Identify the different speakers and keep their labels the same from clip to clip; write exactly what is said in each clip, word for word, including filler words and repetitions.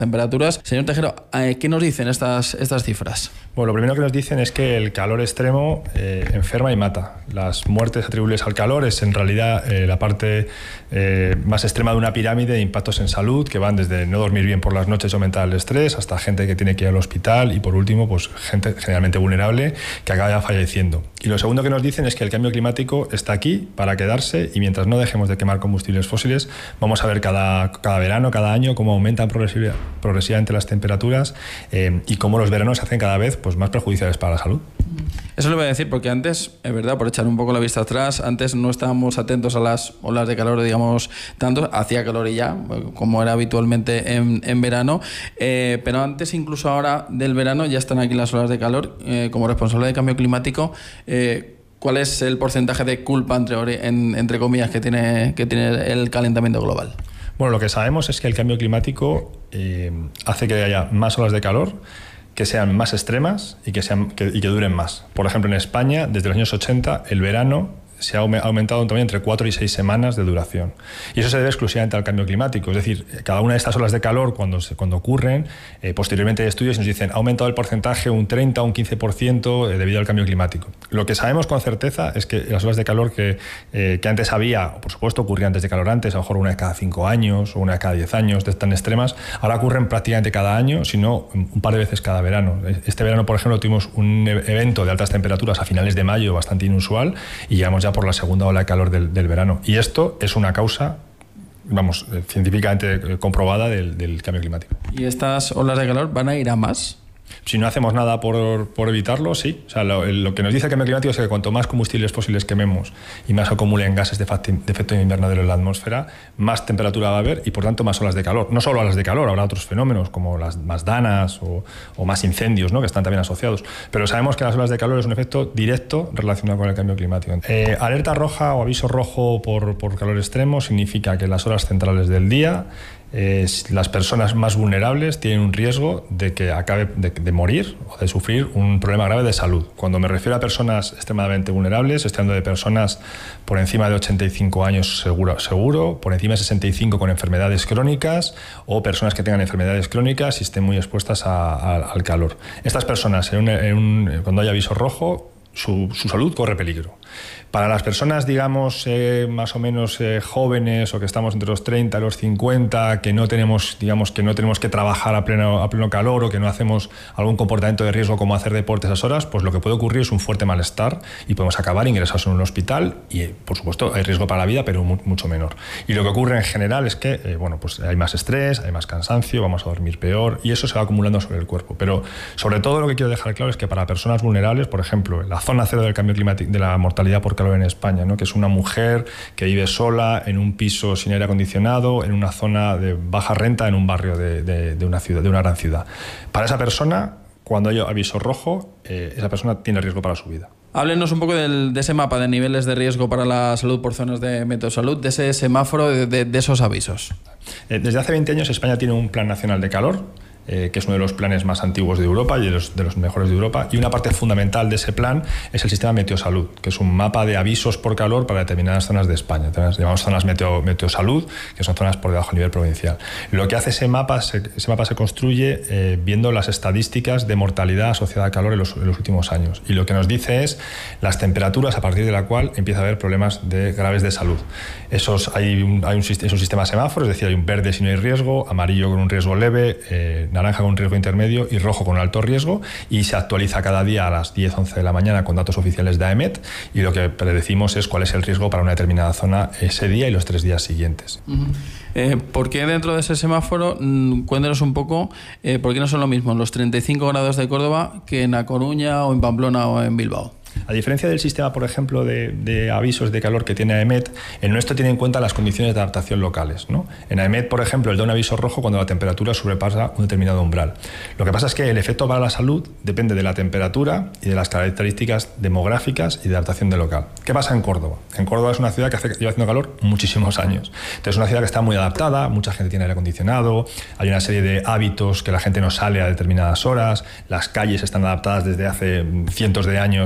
Speaker 1: temperaturas. Señor Tejero, ¿qué nos dicen estas, estas cifras?
Speaker 2: Bueno, lo primero que nos dicen es que el calor extremo eh, enferma y mata. Las muertes atribuibles al calor es en realidad eh, la parte eh, más extrema de una pirámide de impactos en salud, que van desde no dormir bien por las noches y aumentar el estrés, hasta gente que tiene que ir al hospital y, por último, pues gente generalmente vulnerable que acaba falleciendo. Y lo segundo que nos dicen es que el cambio climático está aquí para quedarse, y mientras no dejemos de quemar combustibles fósiles, vamos a ver cada, cada verano, cada año, cómo aumentan progresiva, progresivamente las temperaturas eh, y cómo los veranos se hacen cada vez pues, más perjudiciales para la salud.
Speaker 1: Eso lo voy a decir porque antes, es verdad, por echar un poco la vista atrás, antes no estábamos atentos a las olas de calor, digamos, tanto, hacía calor y ya, como era habitualmente en, en verano, eh, pero antes, incluso ahora del verano, ya están aquí las olas de calor. Eh, como responsable de cambio climático, eh, ¿cuál es el porcentaje de culpa, entre, en, entre comillas, que tiene, que tiene el calentamiento global?
Speaker 2: Bueno, lo que sabemos es que el cambio climático eh, hace que haya más olas de calor, que sean más extremas y que, sean, que, y que duren más. Por ejemplo, en España, desde los años ochenta, el verano se ha aumentado un tamaño entre cuatro y seis semanas de duración. Y eso se debe exclusivamente al cambio climático. Es decir, cada una de estas olas de calor, cuando, se, cuando ocurren, eh, posteriormente hay estudios y nos dicen ha aumentado el porcentaje un treinta o un quince por ciento debido al cambio climático. Lo que sabemos con certeza es que las olas de calor que, eh, que antes había, por supuesto ocurrían desde calorantes, a lo mejor una de cada cinco años o una de cada diez años, de tan extremas, ahora ocurren prácticamente cada año, sino un par de veces cada verano. Este verano, por ejemplo, tuvimos un evento de altas temperaturas a finales de mayo bastante inusual y llegamos ya por la segunda ola de calor del, del verano. Y esto es una causa, vamos, científicamente comprobada del, del cambio climático.
Speaker 1: ¿Y estas olas de calor van a ir a más?
Speaker 2: Si no hacemos nada por, por evitarlo, sí. O sea, lo, lo que nos dice el cambio climático es que cuanto más combustibles fósiles quememos y más acumulen gases de, de efecto invernadero en la atmósfera, más temperatura va a haber y, por tanto, más olas de calor. No solo olas de calor, habrá otros fenómenos como las más danas o, o más incendios, ¿no?, que están también asociados. Pero sabemos que las olas de calor es un efecto directo relacionado con el cambio climático. Eh, alerta roja o aviso rojo por, por calor extremo significa que en las horas centrales del día Eh, las personas más vulnerables tienen un riesgo de que acabe de, de morir o de sufrir un problema grave de salud. Cuando me refiero a personas extremadamente vulnerables, estoy hablando de personas por encima de ochenta y cinco años seguro, seguro, por encima de sesenta y cinco con enfermedades crónicas o personas que tengan enfermedades crónicas y estén muy expuestas a, a, al calor. Estas personas, en un, en un, cuando hay aviso rojo, su, su salud corre peligro. Para las personas, digamos, eh, más o menos eh, jóvenes o que estamos entre los treinta y los cincuenta, que no tenemos, digamos, que no tenemos que trabajar a pleno, a pleno calor o que no hacemos algún comportamiento de riesgo como hacer deporte a esas horas, pues lo que puede ocurrir es un fuerte malestar y podemos acabar ingresados en un hospital y, por supuesto, hay riesgo para la vida, pero mu mucho menor. Y lo que ocurre en general es que, eh, bueno, pues hay más estrés, hay más cansancio, vamos a dormir peor y eso se va acumulando sobre el cuerpo. Pero, sobre todo, lo que quiero dejar claro es que para personas vulnerables, por ejemplo, la zona cero del cambio climático, de la mortalidad por calor en España, ¿no?, que es una mujer que vive sola en un piso sin aire acondicionado, en una zona de baja renta, en un barrio de, de, de una ciudad, de una gran ciudad. Para esa persona, cuando hay aviso rojo, eh, esa persona tiene riesgo para su vida.
Speaker 1: Háblenos un poco del, de ese mapa de niveles de riesgo para la salud por zonas de Meteosalud, de ese semáforo, de, de, de esos avisos.
Speaker 2: Eh, desde hace veinte años España tiene un Plan Nacional de Calor, Eh, que es uno de los planes más antiguos de Europa y de los, de los mejores de Europa, y una parte fundamental de ese plan es el sistema Meteosalud, que es un mapa de avisos por calor para determinadas zonas de España. Llamamos zonas meteo, Meteosalud, que son zonas por debajo del nivel provincial. Lo que hace ese mapa, se, ese mapa se construye eh, viendo las estadísticas de mortalidad asociada al calor en los, en los últimos años, y lo que nos dice es las temperaturas a partir de la cual empieza a haber problemas de, graves de salud. Esos, hay un, hay un, es un sistema semáforo, es decir, hay un verde si no hay riesgo, amarillo con un riesgo leve, eh, naranja con un riesgo intermedio y rojo con alto riesgo, y se actualiza cada día a las diez, once de la mañana con datos oficiales de AEMET, y lo que predecimos es cuál es el riesgo para una determinada zona ese día y los tres días siguientes.
Speaker 1: Uh-huh. eh, ¿Por qué dentro de ese semáforo, mmm, cuéntanos un poco, eh, por qué no son lo mismo los treinta y cinco grados de Córdoba que en A Coruña o en Pamplona o en Bilbao?
Speaker 2: A diferencia del sistema, por ejemplo, de, de avisos de calor que tiene AEMET, el nuestro tiene en cuenta las condiciones de adaptación locales, ¿no? En AEMET, por ejemplo, él da un aviso rojo cuando la temperatura sobrepasa un determinado umbral. Lo que pasa es que el efecto para la salud depende de la temperatura y de las características demográficas y de adaptación del local. ¿Qué pasa en Córdoba? En Córdoba es una ciudad que hace, lleva haciendo calor muchísimos años. Entonces es una ciudad que está muy adaptada, mucha gente tiene aire acondicionado, hay una serie de hábitos que la gente no sale a determinadas horas, las calles están adaptadas desde hace cientos de años para ese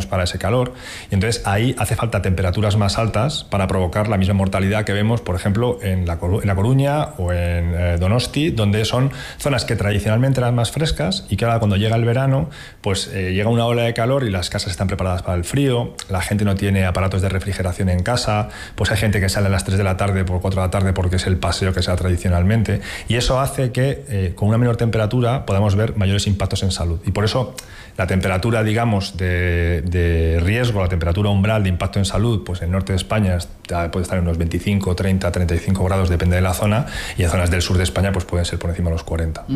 Speaker 2: calor, y entonces ahí hace falta temperaturas más altas para provocar la misma mortalidad que vemos, por ejemplo, en La, Coru- en la Coruña o en eh, Donosti, donde son zonas que tradicionalmente eran más frescas y que ahora cuando llega el verano, pues eh, llega una ola de calor y las casas están preparadas para el frío, la gente no tiene aparatos de refrigeración en casa, pues hay gente que sale a las tres de la tarde por cuatro de la tarde porque es el paseo que se da tradicionalmente, y eso hace que eh, con una menor temperatura podamos ver mayores impactos en salud. Y por eso la temperatura, digamos, de, de riesgo, la temperatura umbral de impacto en salud, pues en el norte de España puede estar en unos veinticinco, treinta, treinta y cinco grados, depende de la zona, y en zonas del sur de España pues pueden ser por encima de los cuarenta.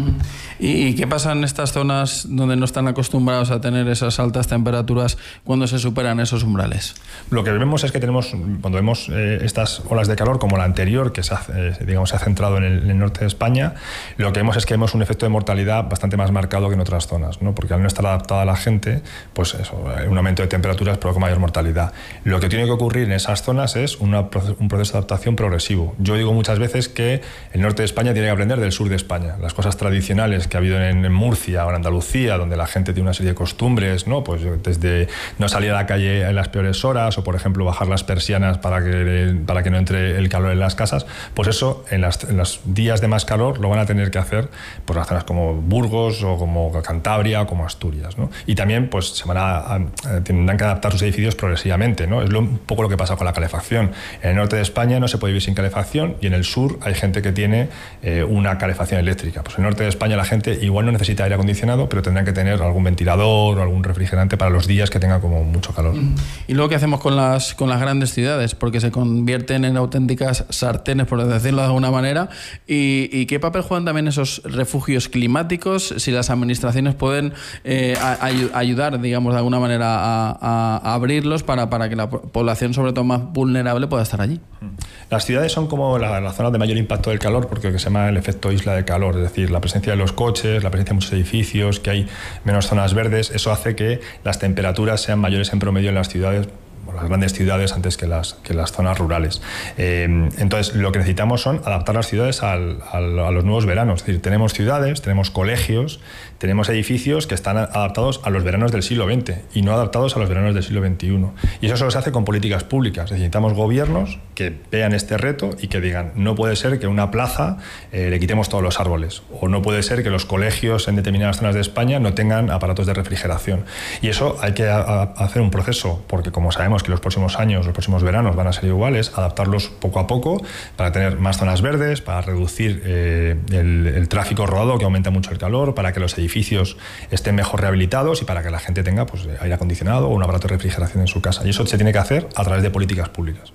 Speaker 1: ¿Y qué pasa en estas zonas donde no están acostumbrados a tener esas altas temperaturas cuando se superan esos umbrales?
Speaker 2: Lo que vemos es que tenemos, cuando vemos eh, estas olas de calor como la anterior, que se ha, eh, digamos, se ha centrado en el, en el norte de España, lo que vemos es que vemos un efecto de mortalidad bastante más marcado que en otras zonas, ¿no? Porque al no estar adaptada a la gente, pues eso, un aumento de temperaturas provoca mayor mortalidad. Lo que tiene que ocurrir en esas zonas es una, un proceso de adaptación progresivo. Yo digo muchas veces que el norte de España tiene que aprender del sur de España. Las cosas tradicionales que ha habido en, en Murcia o en Andalucía, donde la gente tiene una serie de costumbres, ¿no? Pues desde no salir a la calle en las peores horas, o por ejemplo bajar las persianas para que, para que no entre el calor en las casas, pues eso en, las, en los días de más calor lo van a tener que hacer pues las zonas como Burgos o como Cantabria o como Asturias, ¿no? Y también pues se van a, a, tendrán que adaptar sus edificios progresivamente, ¿no? Es lo, un poco lo que pasa con la calefacción. En el norte de España no se puede vivir sin calefacción, y en el sur hay gente que tiene eh, una calefacción eléctrica. Pues en el norte de España la gente igual no necesita aire acondicionado, pero tendrán que tener algún ventilador o algún refrigerante para los días que tenga como mucho calor.
Speaker 1: ¿Y luego qué hacemos con las, con las grandes ciudades? Porque se convierten en auténticas sartenes, por decirlo de alguna manera. ¿Y, y qué papel juegan también esos refugios climáticos, si las administraciones pueden eh, a, a, ayudar, digamos, de alguna manera a, a, a abrirlos para, para que la población, sobre todo más vulnerable, pueda estar allí?
Speaker 2: Las ciudades son como la, la zona de mayor impacto del calor, porque lo que se llama el efecto isla de calor, es decir, la presencia de los coches, la presencia de muchos edificios, que hay menos zonas verdes, eso hace que las temperaturas sean mayores en promedio en las ciudades, las grandes ciudades, antes que las, que las zonas rurales. Eh, entonces, lo que necesitamos son adaptar las ciudades al, al, a los nuevos veranos. Es decir, tenemos ciudades, tenemos colegios, tenemos edificios que están adaptados a los veranos del siglo veinte y no adaptados a los veranos del siglo veintiuno. Y eso solo se hace con políticas públicas. Necesitamos gobiernos que vean este reto y que digan, no puede ser que a una plaza eh, le quitemos todos los árboles, o no puede ser que los colegios en determinadas zonas de España no tengan aparatos de refrigeración. Y eso hay que a, a hacer un proceso, porque como sabemos que los próximos años, los próximos veranos van a ser iguales, adaptarlos poco a poco para tener más zonas verdes, para reducir eh, el, el tráfico rodado, que aumenta mucho el calor, para que los edificios estén mejor rehabilitados y para que la gente tenga pues, aire acondicionado o un aparato de refrigeración en su casa. Y eso se tiene que hacer a través de políticas públicas.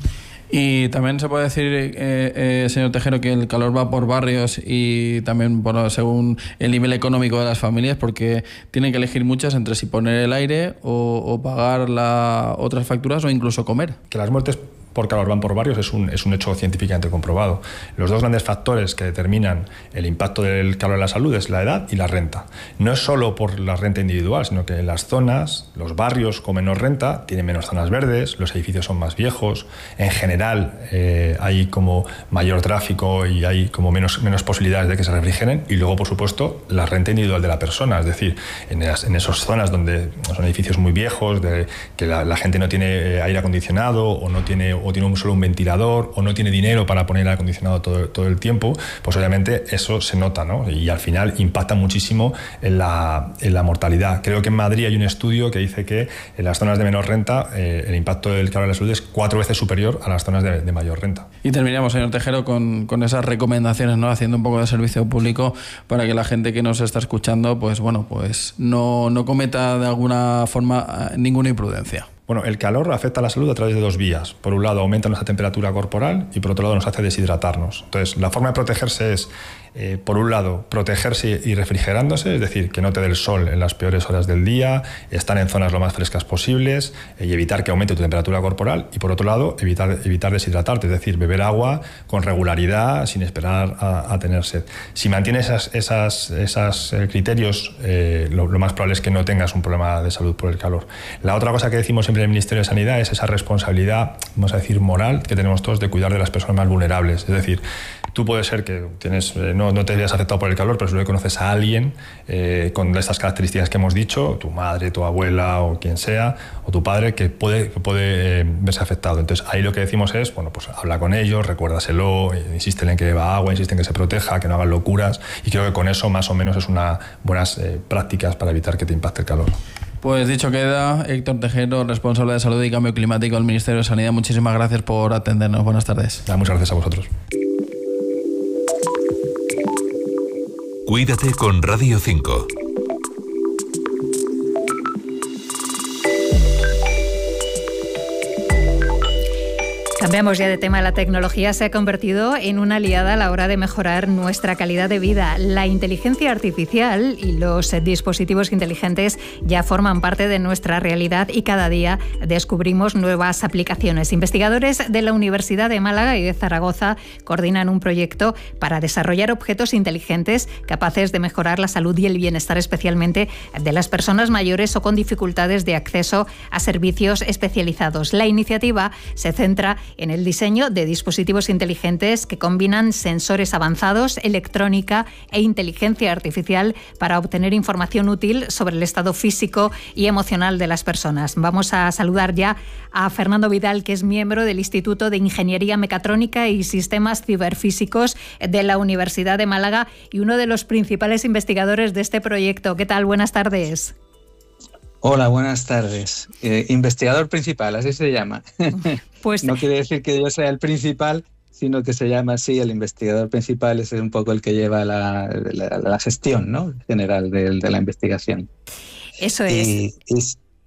Speaker 1: Y también se puede decir, eh, eh, señor Tejero, que el calor va por barrios y también por, según el nivel económico de las familias, porque tienen que elegir muchas entre si poner el aire o, o pagar la, otras facturas o incluso comer.
Speaker 2: Que las muertes por calor van por barrios es un, es un hecho científicamente comprobado. Los dos grandes factores que determinan el impacto del calor en la salud es la edad y la renta. No es solo por la renta individual, sino que en las zonas, los barrios con menor renta tienen menos zonas verdes, los edificios son más viejos, en general eh, hay como mayor tráfico y hay como menos, menos posibilidades de que se refrigeren, y luego, por supuesto, la renta individual de la persona, es decir, en, las, en esas zonas donde son edificios muy viejos, de, que la, la gente no tiene aire acondicionado o no tiene o tiene un, solo un ventilador o no tiene dinero para poner aire acondicionado todo, todo el tiempo, pues obviamente eso se nota, ¿no? Y al final impacta muchísimo en la, en la mortalidad. Creo que en Madrid hay un estudio que dice que en las zonas de menor renta eh, el impacto del calor en la salud es cuatro veces superior a las zonas de, de mayor renta.
Speaker 1: Y terminamos, señor Tejero, con, con esas recomendaciones, ¿no? Haciendo un poco de servicio público para que la gente que nos está escuchando, pues bueno, pues no, no cometa de alguna forma ninguna imprudencia.
Speaker 2: Bueno, el calor afecta a la salud a través de dos vías. Por un lado, aumenta nuestra temperatura corporal y por otro lado nos hace deshidratarnos. Entonces, la forma de protegerse es, eh, por un lado, protegerse y refrigerándose, es decir, que no te dé el sol en las peores horas del día, estar en zonas lo más frescas posibles eh, y evitar que aumente tu temperatura corporal. Y por otro lado, evitar, evitar deshidratarte, es decir, beber agua con regularidad sin esperar a, a tener sed. Si mantienes esas, esas, esas eh, criterios, eh, lo, lo más probable es que no tengas un problema de salud por el calor. La otra cosa que decimos siempre en el Ministerio de Sanidad es esa responsabilidad, vamos a decir, moral que tenemos todos de cuidar de las personas más vulnerables. Es decir, Tú puedes ser que tienes, eh, no, no te hayas afectado por el calor, pero si conoces a alguien eh, con estas características que hemos dicho, tu madre, tu abuela o quien sea, o tu padre, que puede, que puede eh, verse afectado. Entonces ahí lo que decimos es, bueno, pues habla con ellos, recuérdaselo, insístele en que beba agua, insiste en que se proteja, que no hagan locuras, y creo que con eso más o menos es una buenas eh, prácticas para evitar que te impacte el calor.
Speaker 1: Pues dicho queda, Héctor Tejero, responsable de Salud y Cambio Climático del Ministerio de Sanidad, muchísimas gracias por atendernos. Buenas tardes.
Speaker 2: Ya, muchas gracias a vosotros.
Speaker 3: Cuídate con Radio cinco.
Speaker 4: Cambiamos ya de tema. La tecnología se ha convertido en una aliada a la hora de mejorar nuestra calidad de vida. La inteligencia artificial y los dispositivos inteligentes ya forman parte de nuestra realidad y cada día descubrimos nuevas aplicaciones. Investigadores de la Universidad de Málaga y de Zaragoza coordinan un proyecto para desarrollar objetos inteligentes capaces de mejorar la salud y el bienestar, especialmente de las personas mayores o con dificultades de acceso a servicios especializados. La iniciativa se centra en el diseño de dispositivos inteligentes que combinan sensores avanzados, electrónica e inteligencia artificial para obtener información útil sobre el estado físico y emocional de las personas. Vamos a saludar ya a Fernando Vidal, que es miembro del Instituto de Ingeniería Mecatrónica y Sistemas Ciberfísicos de la Universidad de Málaga y uno de los principales investigadores de este proyecto. ¿Qué tal? Buenas tardes.
Speaker 5: Hola, buenas tardes. Eh, investigador principal, así se llama. Pues no quiere decir que yo sea el principal, sino que se llama así. El investigador principal es un poco el que lleva la, la, la gestión, ¿no?, general de, de la investigación.
Speaker 4: Eso es.
Speaker 5: Y, y,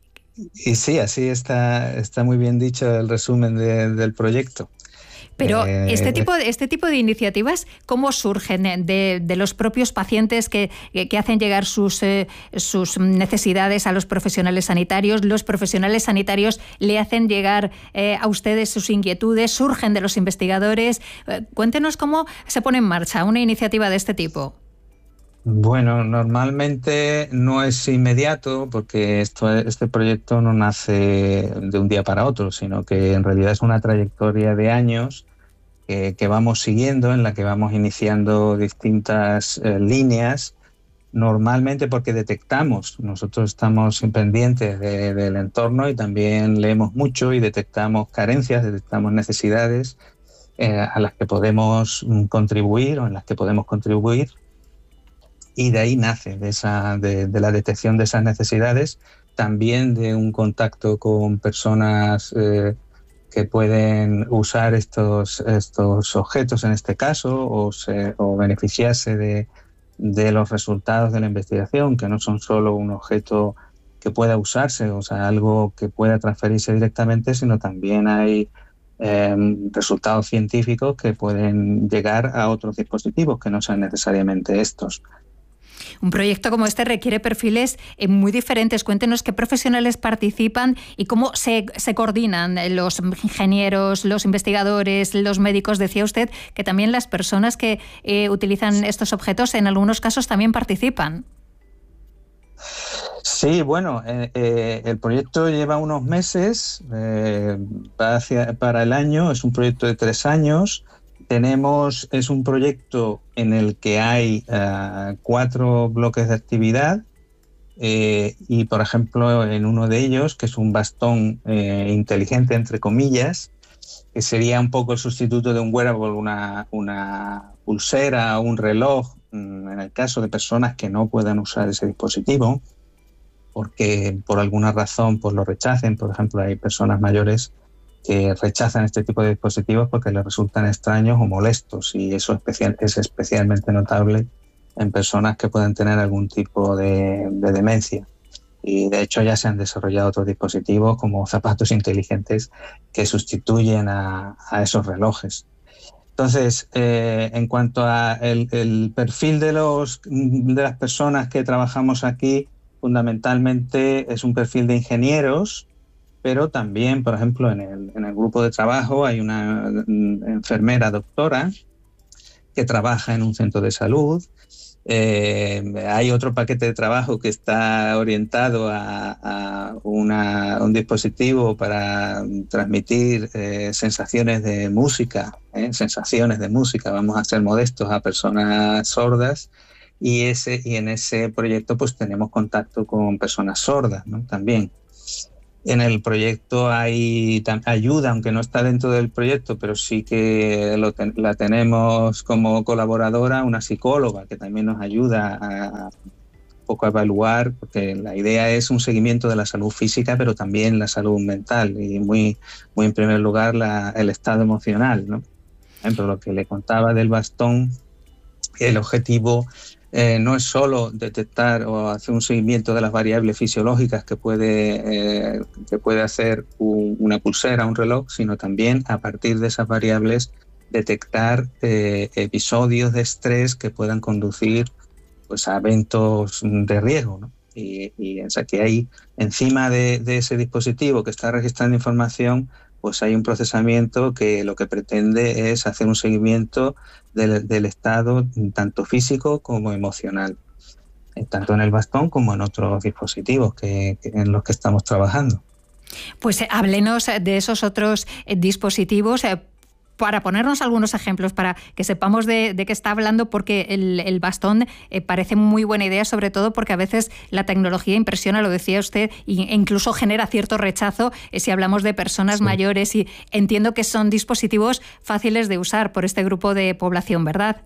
Speaker 5: y sí, así está, está muy bien dicho el resumen de, del proyecto.
Speaker 4: Pero este tipo, de, este tipo de iniciativas, ¿cómo surgen de, de los propios pacientes que, que hacen llegar sus, eh, sus necesidades a los profesionales sanitarios? ¿Los profesionales sanitarios le hacen llegar eh, a ustedes sus inquietudes? ¿Surgen de los investigadores? Eh, cuéntenos cómo se pone en marcha una iniciativa de este tipo.
Speaker 5: Bueno, normalmente no es inmediato porque esto, este proyecto no nace de un día para otro, sino que en realidad es una trayectoria de años que, que vamos siguiendo, en la que vamos iniciando distintas eh, líneas, normalmente porque detectamos, nosotros estamos pendientes de, del entorno y también leemos mucho y detectamos carencias, detectamos necesidades eh, a las que podemos contribuir o en las que podemos contribuir. Y de ahí nace, de, esa, de, de la detección de esas necesidades, también de un contacto con personas eh, que pueden usar estos, estos objetos en este caso o, se, o beneficiarse de, de los resultados de la investigación, que no son solo un objeto que pueda usarse, o sea, algo que pueda transferirse directamente, sino también hay eh, resultados científicos que pueden llegar a otros dispositivos que no sean necesariamente estos.
Speaker 4: Un proyecto como este requiere perfiles muy diferentes. Cuéntenos qué profesionales participan y cómo se, se coordinan los ingenieros, los investigadores, los médicos. Decía usted que también las personas que eh, utilizan estos objetos en algunos casos también participan.
Speaker 5: Sí, bueno, eh, eh, el proyecto lleva unos meses, eh, va hacia, para el año, es un proyecto de tres años. Tenemos, es un proyecto en el que hay uh, cuatro bloques de actividad eh, y, por ejemplo, en uno de ellos, que es un bastón eh, inteligente, entre comillas, que sería un poco el sustituto de un wearable, una, una pulsera o un reloj, en el caso de personas que no puedan usar ese dispositivo, porque por alguna razón pues lo rechacen. Por ejemplo, hay personas mayores que rechazan este tipo de dispositivos porque les resultan extraños o molestos, y eso especial, es especialmente notable en personas que pueden tener algún tipo de, de demencia. Y de hecho ya se han desarrollado otros dispositivos como zapatos inteligentes que sustituyen a, a esos relojes. Entonces, eh, en cuanto a el, el perfil de, los, de las personas que trabajamos aquí, fundamentalmente es un perfil de ingenieros, pero también, por ejemplo, en el, en el grupo de trabajo hay una enfermera doctora que trabaja en un centro de salud, Eh, hay otro paquete de trabajo que está orientado a, a, una, a un dispositivo para transmitir eh, sensaciones de música, ¿eh? sensaciones de música, vamos a ser modestos, a personas sordas, y, ese, y en ese proyecto pues tenemos contacto con personas sordas, ¿no? También. En el proyecto hay ayuda, aunque no está dentro del proyecto, pero sí que lo ten, la tenemos como colaboradora, una psicóloga que también nos ayuda a, a un poco a evaluar, porque la idea es un seguimiento de la salud física, pero también la salud mental y muy, muy en primer lugar la, el estado emocional, ¿no? Por ejemplo, lo que le contaba del bastón, el objetivo Eh, no es solo detectar o hacer un seguimiento de las variables fisiológicas que puede, eh, que puede hacer un, una pulsera, un reloj, sino también a partir de esas variables detectar eh, episodios de estrés que puedan conducir pues, a eventos de riesgo, ¿no? Y, y o sea, que hay encima de, de ese dispositivo que está registrando información, pues hay un procesamiento que lo que pretende es hacer un seguimiento del, del estado tanto físico como emocional, tanto en el bastón como en otros dispositivos que, que en los que estamos trabajando.
Speaker 4: Pues eh, háblenos de esos otros eh, dispositivos, eh, para ponernos algunos ejemplos, para que sepamos de, de qué está hablando, porque el, el bastón eh, parece muy buena idea, sobre todo porque a veces la tecnología impresiona, lo decía usted, e incluso genera cierto rechazo eh, si hablamos de personas sí. mayores, y entiendo que son dispositivos fáciles de usar por este grupo de población, ¿verdad?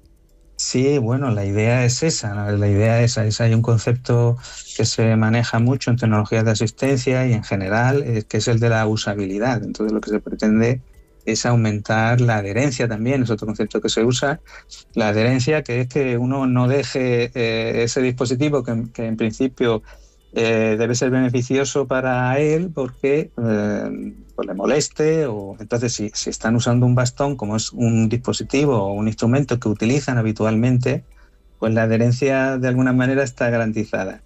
Speaker 5: Sí, bueno, la idea es esa, la idea es esa. Hay un concepto que se maneja mucho en tecnologías de asistencia y en general, eh, que es el de la usabilidad. Entonces lo que se pretende es aumentar la adherencia también, es otro concepto que se usa, la adherencia, que es que uno no deje eh, ese dispositivo que, que en principio eh, debe ser beneficioso para él porque eh, pues le moleste, o entonces si, si están usando un bastón como es un dispositivo o un instrumento que utilizan habitualmente, pues la adherencia de alguna manera está garantizada.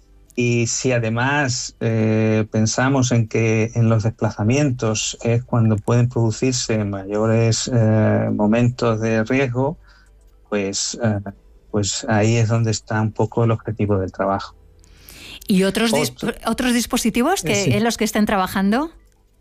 Speaker 5: Y si además eh, pensamos en que en los desplazamientos es cuando pueden producirse mayores eh, momentos de riesgo, pues, eh, pues ahí es donde está un poco el objetivo del trabajo.
Speaker 4: ¿Y otros, Otro, otros dispositivos que, sí. en los que estén trabajando?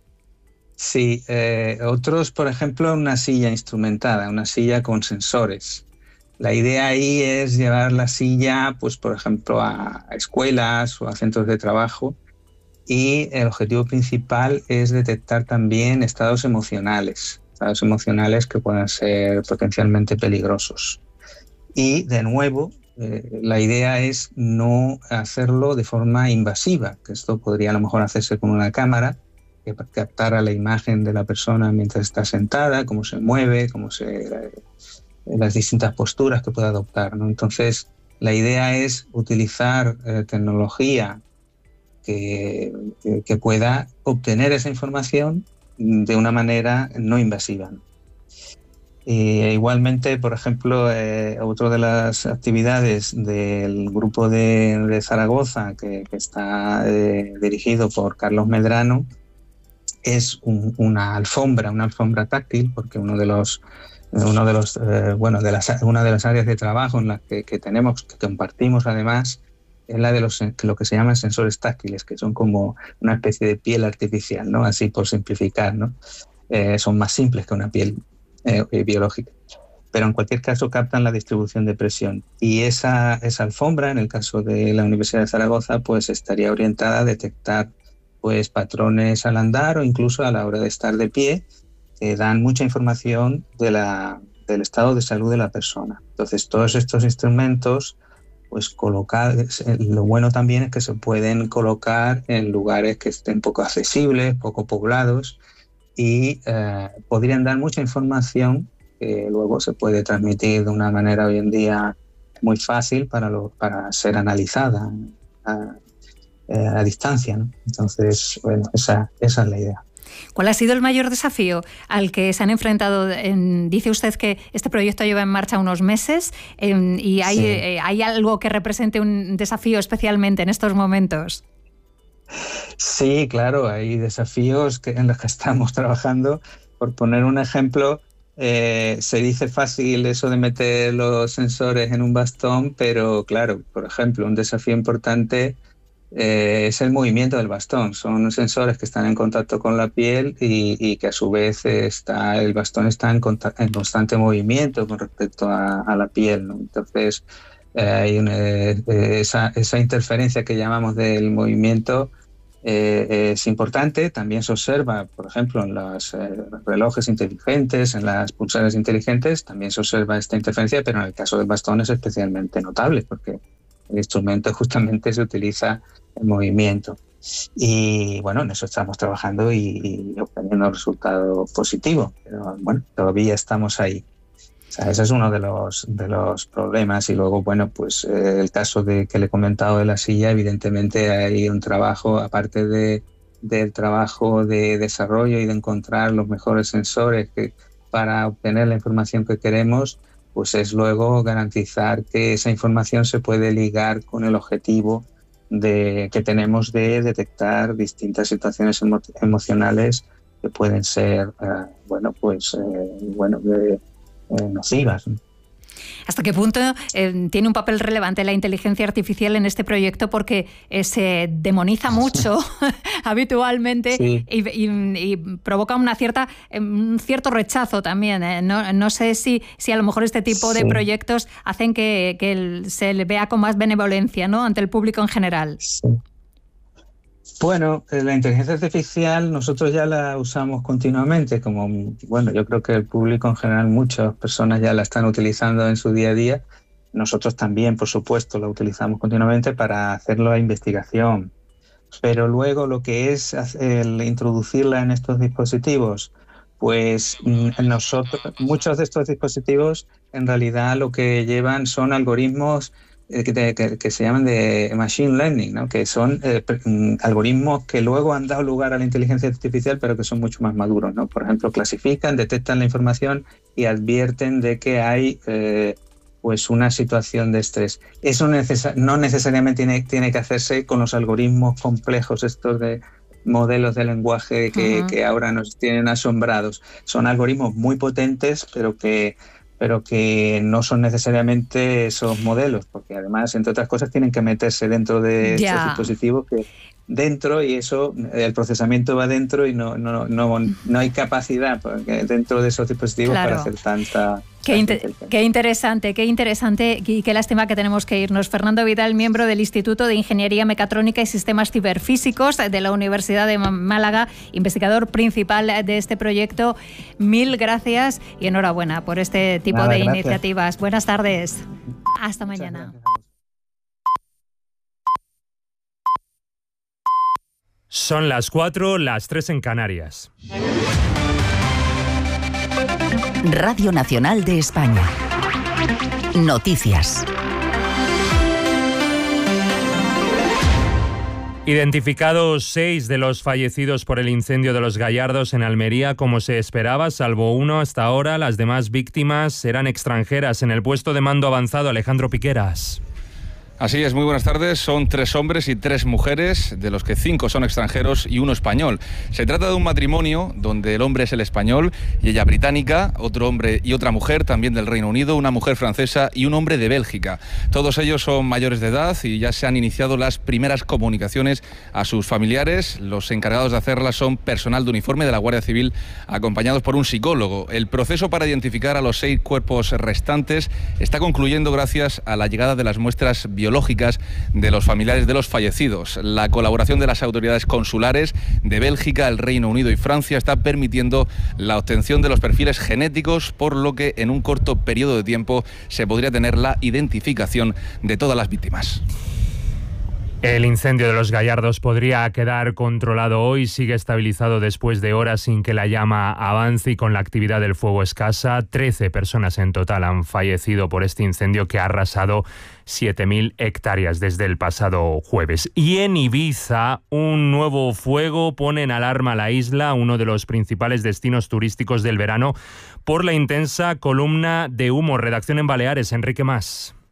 Speaker 5: Sí, eh, otros, por ejemplo, una silla instrumentada, una silla con sensores. La idea ahí es llevar la silla, pues, por ejemplo, a escuelas o a centros de trabajo, y el objetivo principal es detectar también estados emocionales, estados emocionales que puedan ser potencialmente peligrosos. Y, de nuevo, eh, la idea es no hacerlo de forma invasiva, que esto podría a lo mejor hacerse con una cámara que captara la imagen de la persona mientras está sentada, cómo se mueve, cómo se... las distintas posturas que pueda adoptar, ¿no? Entonces, la idea es utilizar eh, tecnología que, que, que pueda obtener esa información de una manera no invasiva, ¿no? Y, igualmente, por ejemplo, eh, otra de las actividades del grupo de, de Zaragoza, que, que está eh, dirigido por Carlos Medrano, es un, una alfombra, una alfombra táctil, porque uno de los Uno de los, eh, bueno, de las, una de las áreas de trabajo en las que, que tenemos, que compartimos además, es la de los, lo que se llaman sensores táctiles, que son como una especie de piel artificial, ¿no? Así por simplificar, ¿no? Eh, son más simples que una piel eh, biológica. Pero en cualquier caso captan la distribución de presión. Y esa, esa alfombra, en el caso de la Universidad de Zaragoza, pues estaría orientada a detectar pues, patrones al andar o incluso a la hora de estar de pie, que dan mucha información de la, del estado de salud de la persona. Entonces, todos estos instrumentos, pues colocar, lo bueno también es que se pueden colocar en lugares que estén poco accesibles, poco poblados, y eh, podrían dar mucha información que luego se puede transmitir de una manera hoy en día muy fácil para, lo, para ser analizada a, a distancia, ¿no? Entonces, bueno, esa, esa es la idea.
Speaker 4: ¿Cuál ha sido el mayor desafío al que se han enfrentado? En, dice usted que este proyecto lleva en marcha unos meses, en, y hay, sí. eh, ¿hay algo que represente un desafío especialmente en estos momentos?
Speaker 5: Sí, claro, hay desafíos que, en los que estamos trabajando. Por poner un ejemplo, eh, se dice fácil eso de meter los sensores en un bastón, pero claro, por ejemplo, un desafío importante eh, es el movimiento del bastón. Son sensores que están en contacto con la piel y, y que a su vez está, el bastón está en, en constante movimiento con respecto a, a la piel, ¿no? Entonces, eh, hay una, eh, esa, esa interferencia que llamamos del movimiento eh, es importante. También se observa, por ejemplo, en los eh, relojes inteligentes, en las pulseras inteligentes, también se observa esta interferencia, pero en el caso del bastón es especialmente notable porque el instrumento justamente se utiliza en movimiento. Y bueno, en eso estamos trabajando y, y obteniendo resultados positivos, pero bueno, todavía estamos ahí. O sea, ese es uno de los, de los problemas. Y luego, bueno, pues eh, el caso de que le he comentado de la silla, evidentemente hay un trabajo, aparte de, del trabajo de desarrollo y de encontrar los mejores sensores que, para obtener la información que queremos, pues es luego garantizar que esa información se puede ligar con el objetivo de, que tenemos de detectar distintas situaciones emo, emocionales que pueden ser, eh, bueno, pues, eh, bueno, de, Eh, nocivas.
Speaker 4: ¿Hasta qué punto eh, tiene un papel relevante la inteligencia artificial en este proyecto? Porque eh, se demoniza mucho habitualmente, sí. y, y, y provoca una cierta, un cierto rechazo también. ¿eh? No, no sé si, si a lo mejor este tipo sí. de proyectos hacen que, que el, se le vea con más benevolencia, ¿no?, ante el público en general.
Speaker 5: Sí. Bueno, la inteligencia artificial nosotros ya la usamos continuamente, como, bueno, yo creo que el público en general, muchas personas ya la están utilizando en su día a día. Nosotros también, por supuesto, la utilizamos continuamente para hacerlo a investigación. Pero luego lo que es el introducirla en estos dispositivos, pues nosotros, muchos de estos dispositivos en realidad lo que llevan son algoritmos Que, que, que se llaman de machine learning, ¿no? Que son eh, algoritmos que luego han dado lugar a la inteligencia artificial, pero que son mucho más maduros, ¿no? Por ejemplo, clasifican, detectan la información y advierten de que hay eh, pues una situación de estrés. Eso necesa- no necesariamente tiene, tiene que hacerse con los algoritmos complejos estos de modelos de lenguaje que, uh-huh. que ahora nos tienen asombrados. Son algoritmos muy potentes, pero que pero que no son necesariamente esos modelos, porque además, entre otras cosas, tienen que meterse dentro de yeah. estos dispositivos que dentro, y eso, el procesamiento va dentro y no, no, no, no hay capacidad porque dentro de esos dispositivos claro. para hacer tanta...
Speaker 4: Qué, inter- qué interesante, qué interesante y qué lástima que tenemos que irnos. Fernando Vidal, miembro del Instituto de Ingeniería Mecatrónica y Sistemas Ciberfísicos de la Universidad de Málaga, investigador principal de este proyecto. Mil gracias y enhorabuena por este tipo Nada, de gracias. iniciativas. Buenas tardes. Hasta Muchas mañana. Gracias.
Speaker 3: Son las cuatro, las tres en Canarias.
Speaker 6: Radio Nacional de España. Noticias.
Speaker 3: Identificados seis de los fallecidos por el incendio de Los Gallardos en Almería, como se esperaba, salvo uno hasta ahora. Las demás víctimas eran extranjeras. En el puesto de mando avanzado, Alejandro Piqueras.
Speaker 7: Así es, muy buenas tardes. Son tres hombres y tres mujeres, de los que cinco son extranjeros y uno español. Se trata de un matrimonio donde el hombre es el español y ella británica, otro hombre y otra mujer también del Reino Unido, una mujer francesa y un hombre de Bélgica. Todos ellos son mayores de edad y ya se han iniciado las primeras comunicaciones a sus familiares. Los encargados de hacerlas son personal de uniforme de la Guardia Civil, acompañados por un psicólogo. El proceso para identificar a los seis cuerpos restantes está concluyendo gracias a la llegada de las muestras biológicas biológicas de los familiares de los fallecidos. La colaboración de las autoridades consulares de Bélgica, el Reino Unido y Francia está permitiendo la obtención de los perfiles genéticos, por lo que en un corto periodo de tiempo se podría tener la identificación de todas las víctimas.
Speaker 3: El incendio de Los Gallardos podría quedar controlado hoy, sigue estabilizado después de horas sin que la llama avance y con la actividad del fuego escasa. Trece personas en total han fallecido por este incendio que ha arrasado siete mil hectáreas desde el pasado jueves. Y en Ibiza, un nuevo fuego pone en alarma la isla, uno de los principales destinos turísticos del verano, por la intensa columna de humo. Redacción en Baleares, Enrique Mas.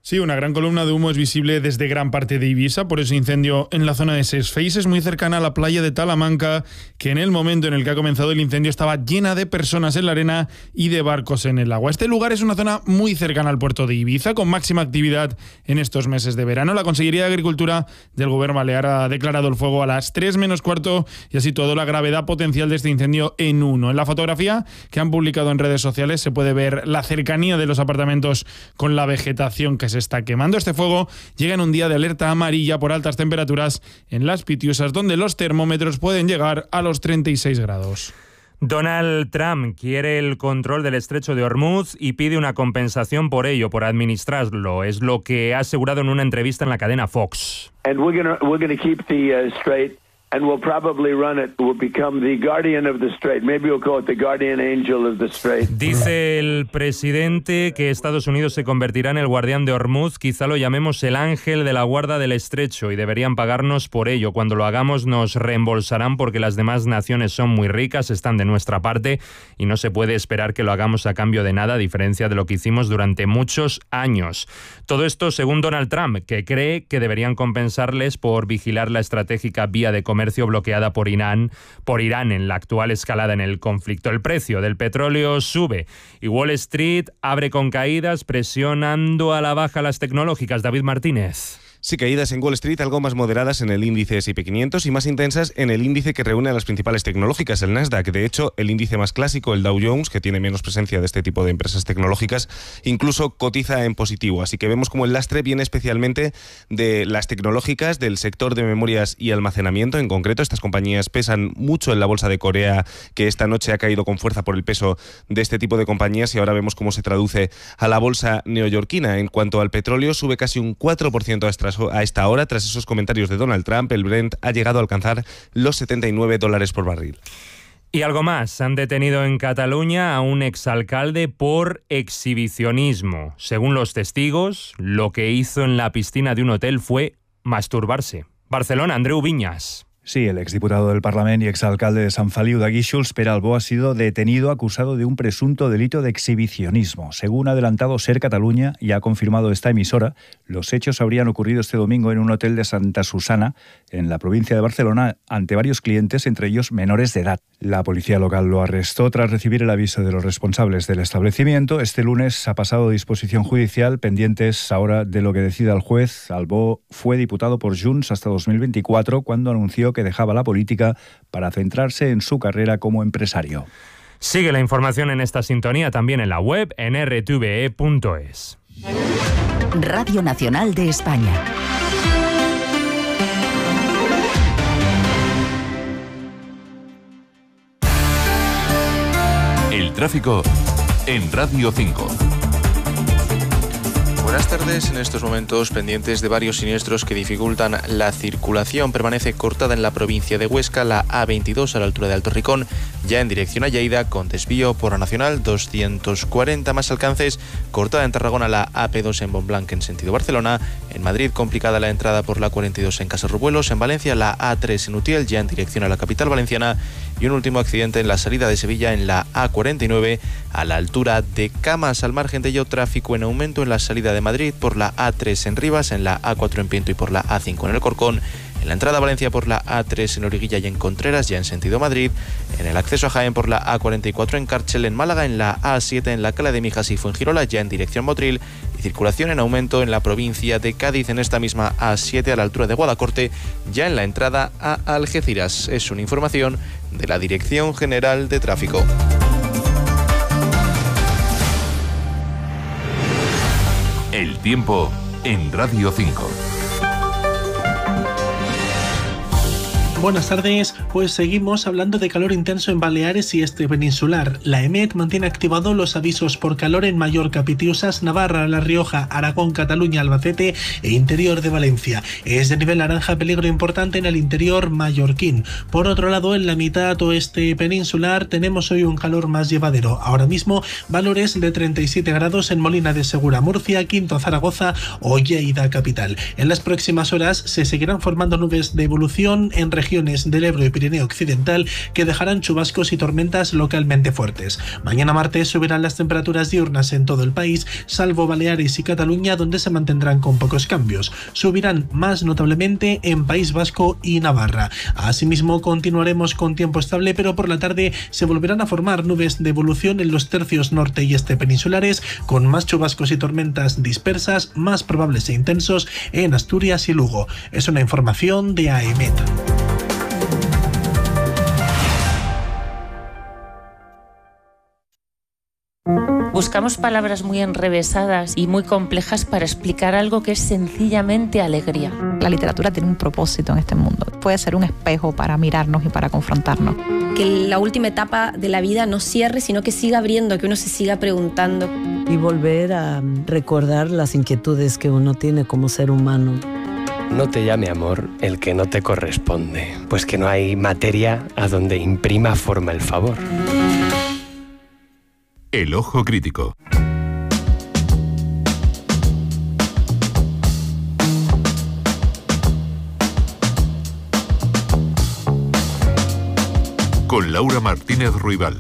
Speaker 8: Sí, una gran columna de humo es visible desde gran parte de Ibiza por ese incendio en la zona de Ses Feixes, muy cercana a la playa de Talamanca, que en el momento en el que ha comenzado el incendio estaba llena de personas en la arena y de barcos en el agua. Este lugar es una zona muy cercana al puerto de Ibiza, con máxima actividad en estos meses de verano. La Consellería de Agricultura del Gobierno Balear ha declarado el fuego a las tres menos cuarto y ha situado la gravedad potencial de este incendio en uno. En la fotografía que han publicado en redes sociales se puede ver la cercanía de los apartamentos con la vegetación que se está quemando. Este fuego llega en un día de alerta amarilla por altas temperaturas en las Pitiusas, donde los termómetros pueden llegar a los treinta y seis grados.
Speaker 3: Donald Trump quiere el control del estrecho de Hormuz y pide una compensación por ello, por administrarlo. Es lo que ha asegurado en una entrevista en la cadena Fox.
Speaker 9: And we're gonna, we're gonna keep the uh, strait. And we'll probably run it. We'll become the guardian of the strait. Maybe we'll call it the guardian angel of the strait.
Speaker 3: Dice el presidente que Estados Unidos se convertirá en el guardián de Hormuz. Quizá lo llamemos el ángel de la guarda del estrecho y deberían pagarnos por ello. Cuando lo hagamos nos reembolsarán porque las demás naciones son muy ricas, están de nuestra parte y no se puede esperar que lo hagamos a cambio de nada, a diferencia de lo que hicimos durante muchos años. Todo esto según Donald Trump, que cree que deberían compensarles por vigilar la estratégica vía de comercio comercio bloqueada por Irán, por Irán en la actual escalada en el conflicto. El precio del petróleo sube y Wall Street abre con caídas, presionando a la baja las tecnológicas. David Martínez.
Speaker 10: Sí, caídas en Wall Street, algo más moderadas en el índice ese y pe quinientos y más intensas en el índice que reúne a las principales tecnológicas, el Nasdaq. De hecho, el índice más clásico, el Dow Jones, que tiene menos presencia de este tipo de empresas tecnológicas, incluso cotiza en positivo. Así que vemos como el lastre viene especialmente de las tecnológicas, del sector de memorias y almacenamiento. En concreto, estas compañías pesan mucho en la bolsa de Corea, que esta noche ha caído con fuerza por el peso de este tipo de compañías, y ahora vemos cómo se traduce a la bolsa neoyorquina. En cuanto al petróleo, sube casi un cuatro por ciento a A esta hora, tras esos comentarios de Donald Trump, el Brent ha llegado a alcanzar los setenta y nueve dólares por barril.
Speaker 3: Y algo más, han detenido en Cataluña a un exalcalde por exhibicionismo. Según los testigos, lo que hizo en la piscina de un hotel fue masturbarse. Barcelona, Andreu Viñas.
Speaker 11: Sí, el exdiputado del Parlamento y exalcalde de Sant Feliu de Guíxols, Pere Albó, ha sido detenido acusado de un presunto delito de exhibicionismo. Según ha adelantado Ser Cataluña y ha confirmado esta emisora, los hechos habrían ocurrido este domingo en un hotel de Santa Susana, en la provincia de Barcelona, ante varios clientes, entre ellos menores de edad. La policía local lo arrestó tras recibir el aviso de los responsables del establecimiento. Este lunes ha pasado a disposición judicial, pendientes ahora de lo que decida el juez. Albó fue diputado por Junts hasta dos mil veinticuatro, cuando anunció que dejaba la política para centrarse en su carrera como empresario.
Speaker 3: Sigue la información en esta sintonía también en la web en erre te ve e punto es.
Speaker 6: Radio Nacional de España.
Speaker 12: El tráfico en Radio cinco.
Speaker 13: Buenas tardes. En estos momentos pendientes de varios siniestros que dificultan la circulación. Permanece cortada en la provincia de Huesca la A veintidós a la altura de Alto Ricón, ya en dirección a Lleida, con desvío por la Nacional doscientos cuarenta. Más alcances, cortada en Tarragona la A P dos en Montblanc en sentido Barcelona. En Madrid, complicada la entrada por la cuarenta y dos en Casarrubuelos. En Valencia, la A tres en Utiel, ya en dirección a la capital valenciana. Y un último accidente en la salida de Sevilla en la A cuarenta y nueve a la altura de Camas. Al margen de ello, tráfico en aumento en la salida de Madrid por la A tres en Rivas, en la A cuatro en Pinto y por la A cinco en el Corcón. En la entrada a Valencia por la A tres en Origuilla y en Contreras, ya en sentido Madrid. En el acceso a Jaén por la A cuarenta y cuatro en Cárchel, en Málaga. En la A siete en la Cala de Mijas y Fuengirola, ya en dirección Motril. Y circulación en aumento en la provincia de Cádiz, en esta misma A siete a la altura de Guadacorte, ya en la entrada a Algeciras. Es una información de la Dirección General de Tráfico.
Speaker 12: El tiempo en Radio cinco.
Speaker 14: Buenas tardes, pues seguimos hablando de calor intenso en Baleares y este peninsular. La EMET mantiene activados los avisos por calor en Mallorca, Pitiusas, Navarra, La Rioja, Aragón, Cataluña, Albacete e interior de Valencia. Es de nivel naranja peligro importante en el interior mallorquín. Por otro lado, en la mitad oeste peninsular tenemos hoy un calor más llevadero. Ahora mismo valores de treinta y siete grados en Molina de Segura, Murcia, Quinto, Zaragoza o Lleida capital. En las próximas horas se seguirán formando nubes de evolución en regiones regiones del Ebro y Pirineo Occidental, que dejarán chubascos y tormentas localmente fuertes. Mañana martes subirán las temperaturas diurnas en todo el país, salvo Baleares y Cataluña, donde se mantendrán con pocos cambios. Subirán más notablemente en País Vasco y Navarra. Asimismo, continuaremos con tiempo estable, pero por la tarde se volverán a formar nubes de evolución en los tercios norte y este peninsulares, con más chubascos y tormentas dispersas, más probables e intensos en Asturias y Lugo. Es una información de A E M E T.
Speaker 15: Buscamos palabras muy enrevesadas y muy complejas para explicar algo que es sencillamente alegría.
Speaker 16: La literatura tiene un propósito en este mundo. Puede ser un espejo para mirarnos y para confrontarnos.
Speaker 17: Que la última etapa de la vida no cierre, sino que siga abriendo, que uno se siga preguntando.
Speaker 18: Y volver a recordar las inquietudes que uno tiene como ser humano.
Speaker 19: No te llame amor el que no te corresponde, pues que no hay materia a donde imprima forma el favor.
Speaker 12: El ojo crítico. Con Laura Martínez Ruibal.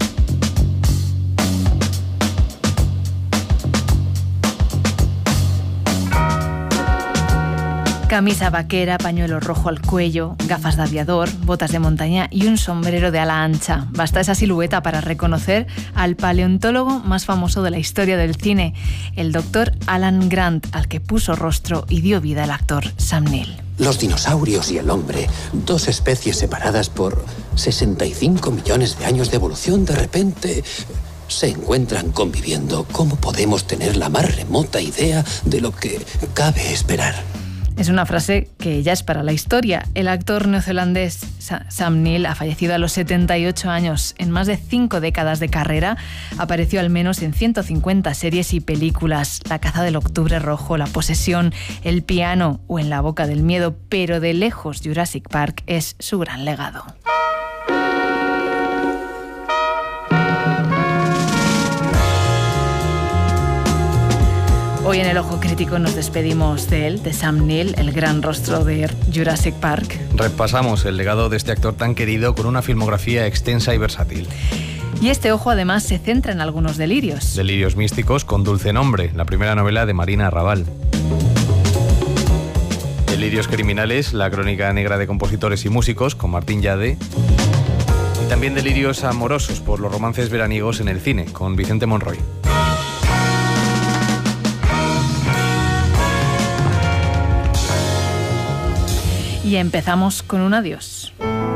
Speaker 4: Camisa vaquera, pañuelo rojo al cuello, gafas de aviador, botas de montaña y un sombrero de ala ancha. Basta esa silueta para reconocer al paleontólogo más famoso de la historia del cine, el doctor Alan Grant, al que puso rostro y dio vida el actor Sam Neill.
Speaker 20: Los dinosaurios y el hombre, dos especies separadas por sesenta y cinco millones de años de evolución, de repente se encuentran conviviendo. ¿Cómo podemos tener la más remota idea de lo que cabe esperar?
Speaker 4: Es una frase que ya es para la historia. El actor neozelandés Sam Neill ha fallecido a los setenta y ocho años. En más de cinco décadas de carrera apareció al menos en ciento cincuenta series y películas. La caza del octubre rojo, La posesión, El piano o En la boca del miedo, pero de lejos Jurassic Park es su gran legado. Hoy en El Ojo Crítico nos despedimos de él, de Sam Neill, el gran rostro de Jurassic Park.
Speaker 21: Repasamos el legado de este actor tan querido con una filmografía extensa y versátil.
Speaker 4: Y este ojo además se centra en algunos delirios.
Speaker 21: Delirios místicos con Dulce Nombre, la primera novela de Marina Raval. Delirios criminales, la crónica negra de compositores y músicos con Martín Llade. Y también delirios amorosos por los romances veraniegos en el cine con Vicente Monroy.
Speaker 4: Y empezamos con un adiós.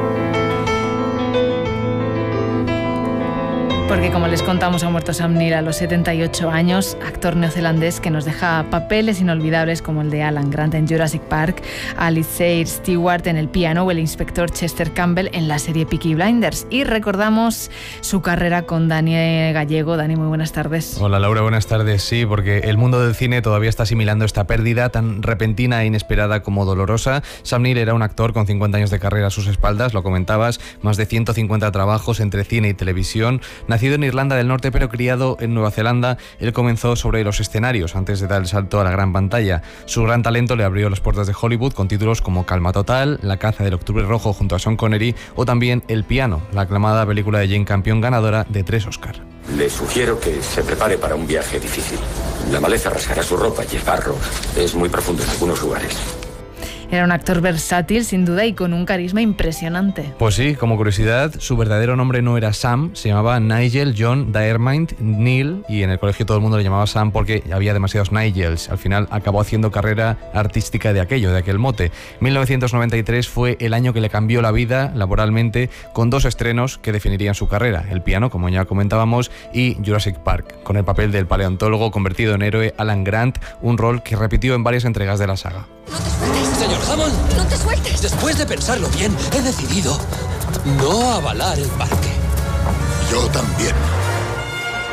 Speaker 4: Porque como les contamos, ha muerto Sam Neill a los setenta y ocho años, actor neozelandés que nos deja papeles inolvidables como el de Alan Grant en Jurassic Park, Alistair Stewart en El piano o el inspector Chester Campbell en la serie Peaky Blinders. Y recordamos su carrera con Dani Gallego. Dani, muy buenas tardes.
Speaker 21: Hola Laura, buenas tardes. Sí, porque el mundo del cine todavía está asimilando esta pérdida tan repentina e inesperada como dolorosa. Sam Neill era un actor con cincuenta años de carrera a sus espaldas, lo comentabas, más de ciento cincuenta trabajos entre cine y televisión. Nacido en Irlanda del Norte pero criado en Nueva Zelanda, él comenzó sobre los escenarios antes de dar el salto a la gran pantalla. Su gran talento le abrió las puertas de Hollywood con títulos como Calma Total, La caza del octubre rojo junto a Sean Connery o también El piano, la aclamada película de Jane Campion ganadora de tres Oscar.
Speaker 22: Le sugiero que se prepare para un viaje difícil. La maleza rasgará su ropa y el barro es muy profundo en algunos lugares.
Speaker 4: Era un actor versátil, sin duda, y con un carisma impresionante.
Speaker 21: Pues sí, como curiosidad, su verdadero nombre no era Sam, se llamaba Nigel John Diarmid Neill, y en el colegio todo el mundo le llamaba Sam porque había demasiados Nigels. Al final acabó haciendo carrera artística de aquello, de aquel mote. mil novecientos noventa y tres fue el año que le cambió la vida laboralmente, con dos estrenos que definirían su carrera: El piano, como ya comentábamos, y Jurassic Park, con el papel del paleontólogo convertido en héroe Alan Grant, un rol que repitió en varias entregas de la saga.
Speaker 23: Señor Hammond, no te sueltes. Después de pensarlo bien, he decidido no avalar el parque.
Speaker 24: Yo también.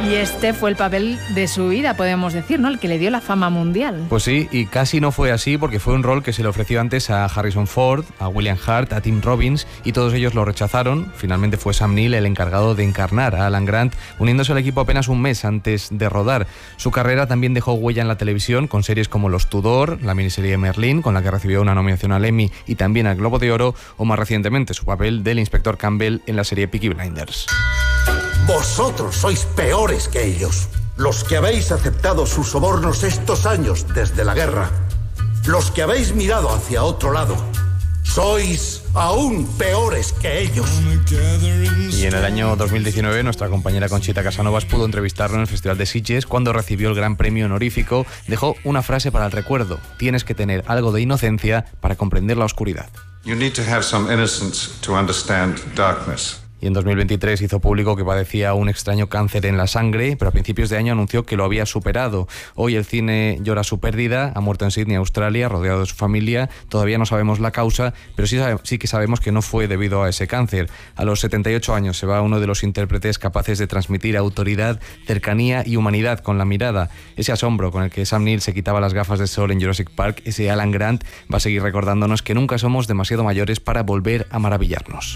Speaker 1: Y este fue el papel de su vida, podemos decir, ¿no? El que le dio la fama mundial.
Speaker 21: Pues sí, y casi no fue así porque fue un rol que se le ofreció antes a Harrison Ford, a William Hurt, a Tim Robbins, y todos ellos lo rechazaron. Finalmente fue Sam Neill el encargado de encarnar a Alan Grant, uniéndose al equipo apenas un mes antes de rodar. Su carrera también dejó huella en la televisión con series como Los Tudor, la miniserie Merlin, con la que recibió una nominación al Emmy y también al Globo de Oro, o más recientemente su papel del inspector Campbell en la serie Peaky Blinders.
Speaker 2: Vosotros sois peores que ellos. Los que habéis aceptado sus sobornos estos años desde la guerra. Los que habéis mirado hacia otro lado. Sois aún peores que ellos.
Speaker 21: Y en el año dos mil diecinueve nuestra compañera Conchita Casanovas pudo entrevistarlo en el Festival de Sitges. Cuando recibió el gran premio honorífico, dejó una frase para el recuerdo: tienes que tener algo de inocencia para comprender la oscuridad.
Speaker 5: You need to have some innocence to understand darkness.
Speaker 21: Y en dos mil veintitrés hizo público que padecía un extraño cáncer en la sangre, pero a principios de año anunció que lo había superado. Hoy el cine llora su pérdida. Ha muerto en Sydney, Australia, rodeado de su familia. Todavía no sabemos la causa, pero sí, sabe, sí que sabemos que no fue debido a ese cáncer. A los setenta y ocho años se va uno de los intérpretes capaces de transmitir autoridad, cercanía y humanidad con la mirada. Ese asombro con el que Sam Neill se quitaba las gafas de sol en Jurassic Park, ese Alan Grant, va a seguir recordándonos que nunca somos demasiado mayores para volver a maravillarnos.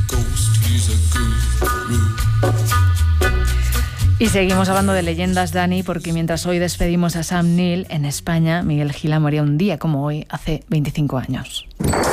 Speaker 1: Y seguimos hablando de leyendas, Dani, porque mientras hoy despedimos a Sam Neill, en España, Miguel Gila moría un día como hoy, hace veinticinco años.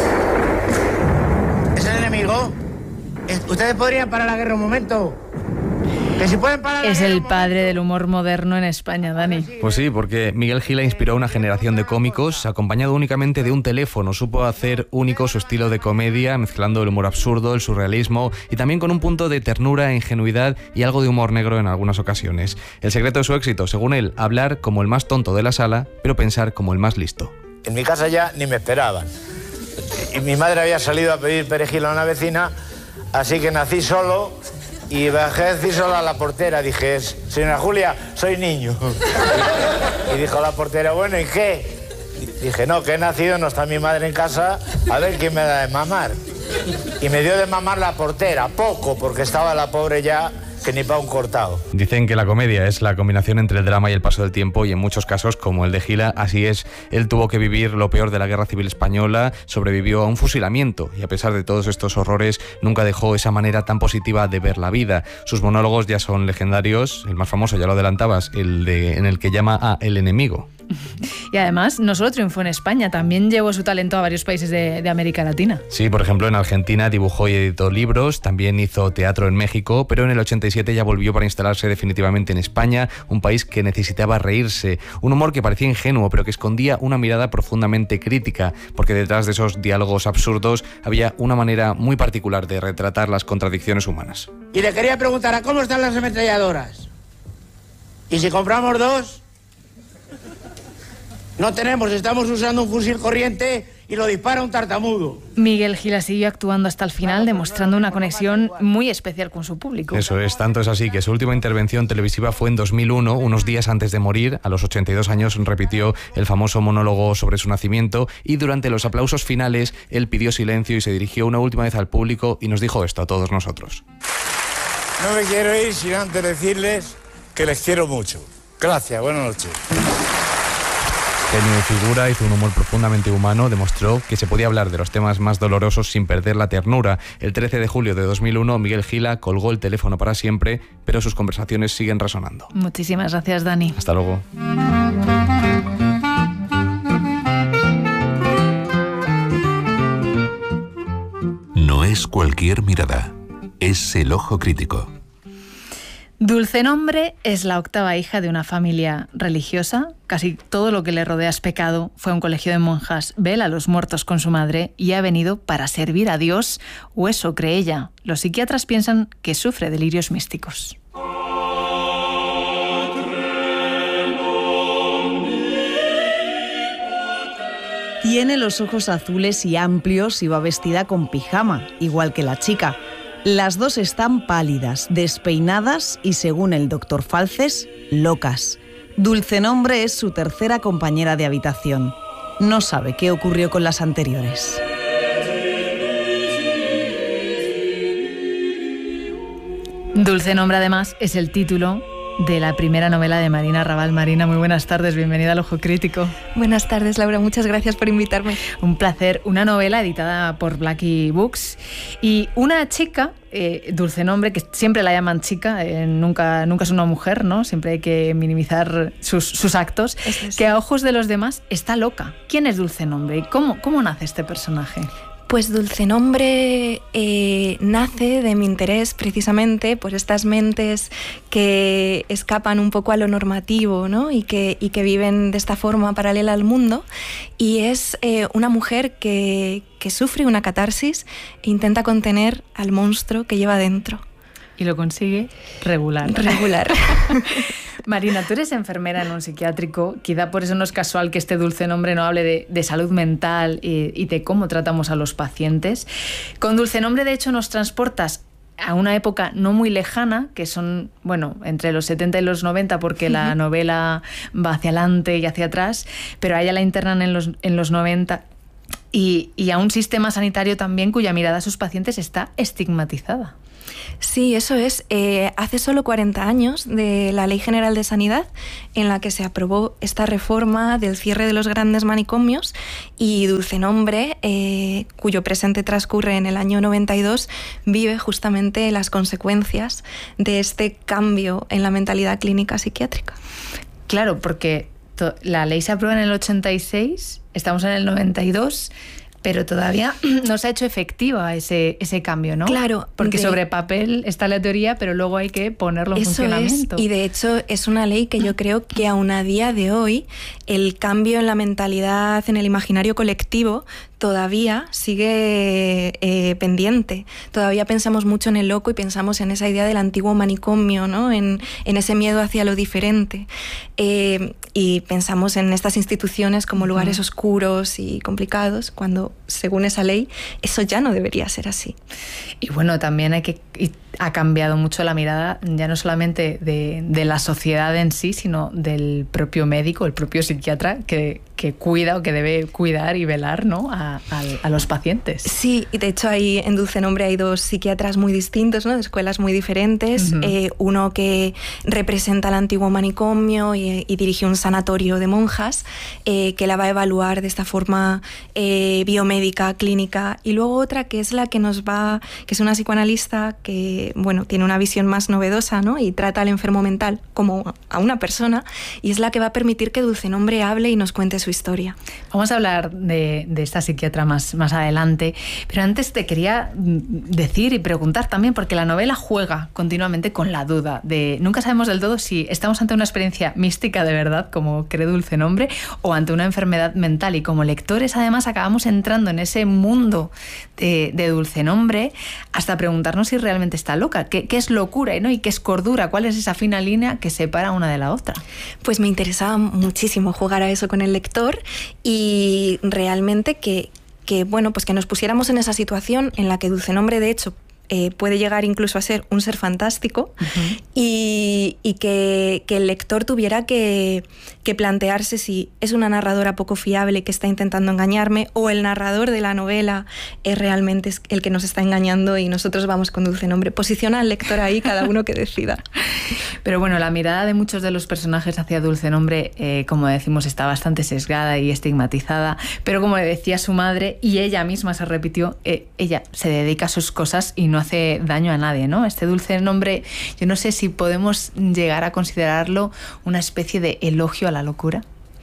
Speaker 24: ¿Es el enemigo? ¿Ustedes podrían parar la guerra un momento? Que si pueden parar la
Speaker 1: es
Speaker 24: guerra
Speaker 1: el
Speaker 24: un
Speaker 1: padre del humor moderno en España, Dani.
Speaker 21: Pues sí, porque Miguel Gila inspiró a una generación de cómicos, acompañado únicamente de un teléfono. Supo hacer único su estilo de comedia, mezclando el humor absurdo, el surrealismo y también con un punto de ternura, ingenuidad y algo de humor negro en algunas ocasiones. El secreto de su éxito, según él, hablar como el más tonto de la sala, pero pensar como el más listo.
Speaker 24: En mi casa ya ni me esperaban. Y mi madre había salido a pedir perejil a una vecina, así que nací solo. Y bajé a decir solo a la portera, dije, señora Julia, soy niño. Y dijo la portera, bueno, ¿y qué? Dije, no, que he nacido, no está mi madre en casa, a ver quién me da de mamar. Y me dio de mamar la portera, poco, porque estaba la pobre ya que ni pa' un cortado.
Speaker 21: Dicen que la comedia es la combinación entre el drama y el paso del tiempo, y en muchos casos, como el de Gila, así es. Él tuvo que vivir lo peor de la Guerra Civil Española, sobrevivió a un fusilamiento, y a pesar de todos estos horrores, nunca dejó esa manera tan positiva de ver la vida. Sus monólogos ya son legendarios, el más famoso, ya lo adelantabas, el de, en el que llama a El enemigo.
Speaker 1: Y además, no solo triunfó en España, también llevó su talento a varios países de, de América Latina.
Speaker 21: Sí, por ejemplo, en Argentina dibujó y editó libros, también hizo teatro en México, pero en el ochenta y siete ya volvió para instalarse definitivamente en España, un país que necesitaba reírse. Un humor que parecía ingenuo, pero que escondía una mirada profundamente crítica, porque detrás de esos diálogos absurdos había una manera muy particular de retratar las contradicciones humanas.
Speaker 24: Y le quería preguntar, ¿a cómo están las ametralladoras? ¿Y si compramos dos? No tenemos, estamos usando un fusil corriente y lo dispara un tartamudo.
Speaker 1: Miguel Gila siguió actuando hasta el final, demostrando una conexión muy especial con su público.
Speaker 21: Eso es, tanto es así que su última intervención televisiva fue en dos mil uno, unos días antes de morir. A los ochenta y dos años repitió el famoso monólogo sobre su nacimiento, y durante los aplausos finales él pidió silencio y se dirigió una última vez al público y nos dijo esto a todos nosotros.
Speaker 24: No me quiero ir sin antes decirles que les quiero mucho. Gracias, buenas noches.
Speaker 21: Genio de figura, hizo un humor profundamente humano, demostró que se podía hablar de los temas más dolorosos sin perder la ternura. El trece de julio de dos mil uno, Miguel Gila colgó el teléfono para siempre, pero sus conversaciones siguen resonando.
Speaker 1: Muchísimas gracias, Dani.
Speaker 21: Hasta luego.
Speaker 12: No es cualquier mirada, es el ojo crítico.
Speaker 1: Dulce Nombre es la octava hija de una familia religiosa. Casi todo lo que le rodea es pecado. Fue a un colegio de monjas, vela a los muertos con su madre y ha venido para servir a Dios, o eso cree ella. Los psiquiatras piensan que sufre delirios místicos.
Speaker 25: Tiene los ojos azules y amplios y va vestida con pijama, igual que la chica. Las dos están pálidas, despeinadas y, según el doctor Falces, locas. Dulce Nombre es su tercera compañera de habitación. No sabe qué ocurrió con las anteriores.
Speaker 1: Dulce Nombre, además, es el título de la primera novela de Marina Raval. Marina, muy buenas tardes, bienvenida al Ojo Crítico.
Speaker 7: Buenas tardes, Laura, muchas gracias por invitarme.
Speaker 1: Un placer. Una novela editada por Blackie Books y una chica, eh, Dulce Nombre, que siempre la llaman chica, eh, nunca, nunca es una mujer, ¿no? Siempre hay que minimizar sus, sus actos, es que a ojos de los demás está loca. ¿Quién es Dulce Nombre y cómo, cómo nace este personaje?
Speaker 7: Pues Dulce Nombre eh, nace de mi interés precisamente por estas mentes que escapan un poco a lo normativo, ¿no? y, que, y que viven de esta forma paralela al mundo. Y es eh, una mujer que, que sufre una catarsis e intenta contener al monstruo que lleva dentro.
Speaker 1: Y lo consigue regular.
Speaker 7: Regular.
Speaker 1: Marina, tú eres enfermera en un psiquiátrico, quizá por eso no es casual que este Dulce Nombre no hable de, de salud mental y, y de cómo tratamos a los pacientes. Con Dulce Nombre, de hecho, nos transportas a una época no muy lejana, que son, bueno, entre los setenta y los noventa, porque uh-huh. la novela va hacia adelante y hacia atrás, pero a ella la internan en los, en los noventa, y, y a un sistema sanitario también cuya mirada a sus pacientes está estigmatizada.
Speaker 7: Sí, eso es. Eh, hace solo cuarenta años de la Ley General de Sanidad, en la que se aprobó esta reforma del cierre de los grandes manicomios, y Dulce Nombre, eh, cuyo presente transcurre en el año noventa y dos, vive justamente las consecuencias de este cambio en la mentalidad clínica psiquiátrica.
Speaker 1: Claro, porque to- la ley se aprueba en el ochenta y seis, estamos en el noventa y dos... pero todavía no se ha hecho efectiva ese, ese cambio, ¿no?
Speaker 7: Claro.
Speaker 1: Porque
Speaker 7: de...
Speaker 1: sobre papel está la teoría, pero luego hay que ponerlo en
Speaker 7: Eso
Speaker 1: funcionamiento.
Speaker 7: Es, y de hecho es una ley que yo creo que aún a día de hoy el cambio en la mentalidad, en el imaginario colectivo, todavía sigue eh, pendiente. Todavía pensamos mucho en el loco y pensamos en esa idea del antiguo manicomio, ¿no? En, en ese miedo hacia lo diferente. Eh, y pensamos en estas instituciones como lugares uh-huh. oscuros y complicados, cuando, según esa ley, eso ya no debería ser así.
Speaker 1: Y bueno, también hay que... Y ha cambiado mucho la mirada, ya no solamente de, de la sociedad en sí, sino del propio médico, el propio psiquiatra, que, que cuida o que debe cuidar y velar, ¿no? a, a, a los pacientes.
Speaker 7: Sí, y de hecho hay, en Dulce Nombre hay dos psiquiatras muy distintos, ¿no? De escuelas muy diferentes. Uh-huh. Eh, uno que representa el antiguo manicomio y, y dirige un sanatorio de monjas, eh, que la va a evaluar de esta forma eh, biomédica, clínica. Y luego otra que es la que nos va, que es una psicoanalista que, bueno, tiene una visión más novedosa, ¿no? Y trata al enfermo mental como a una persona, y es la que va a permitir que Dulce Nombre hable y nos cuente su historia.
Speaker 1: Vamos a hablar de, de esta psiquiatra más, más adelante, pero antes te quería decir y preguntar también, porque la novela juega continuamente con la duda de nunca sabemos del todo si estamos ante una experiencia mística de verdad, como cree Dulce Nombre, o ante una enfermedad mental, y como lectores además acabamos entrando en ese mundo de, de Dulce Nombre hasta preguntarnos si realmente está loca, qué, qué es locura, ¿no? Y qué es cordura, cuál es esa fina línea que separa una de la otra.
Speaker 7: Pues me interesaba muchísimo jugar a eso con el lector y realmente que, que, bueno, pues que nos pusiéramos en esa situación en la que Dulce Nombre, de hecho, Eh, puede llegar incluso a ser un ser fantástico, uh-huh. y, y que, que el lector tuviera que, que plantearse si es una narradora poco fiable que está intentando engañarme, o el narrador de la novela es realmente el que nos está engañando y nosotros vamos con Dulce Nombre. Posiciona al lector ahí, cada uno que decida.
Speaker 1: Pero bueno, la mirada de muchos de los personajes hacia Dulce Nombre, eh, como decimos, está bastante sesgada y estigmatizada, pero como le decía su madre, y ella misma se repitió, eh, ella se dedica a sus cosas y no hace daño a nadie, ¿no? Este Dulce Nombre, yo no sé si podemos llegar a considerarlo una especie de elogio a la locura.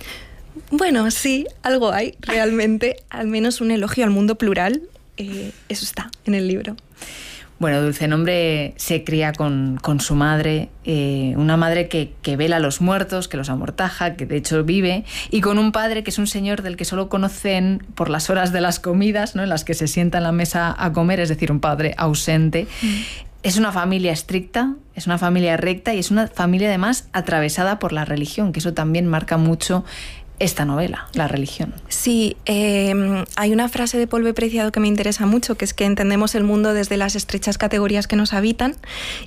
Speaker 7: Bueno, sí, algo hay, realmente, al menos un elogio al mundo plural, eh, eso está en el libro.
Speaker 1: Bueno, Dulce Nombre se cría con, con su madre, eh, una madre que, que vela a los muertos, que los amortaja, que de hecho vive, y con un padre que es un señor del que solo conocen por las horas de las comidas, ¿no? En las que se sienta en la mesa a comer, es decir, un padre ausente. Mm. Es una familia estricta, es una familia recta y es una familia además atravesada por la religión, que eso también marca mucho esta novela, la religión.
Speaker 7: Sí, eh, hay una frase de Paul B. Preciado que me interesa mucho, que es que entendemos el mundo desde las estrechas categorías que nos habitan,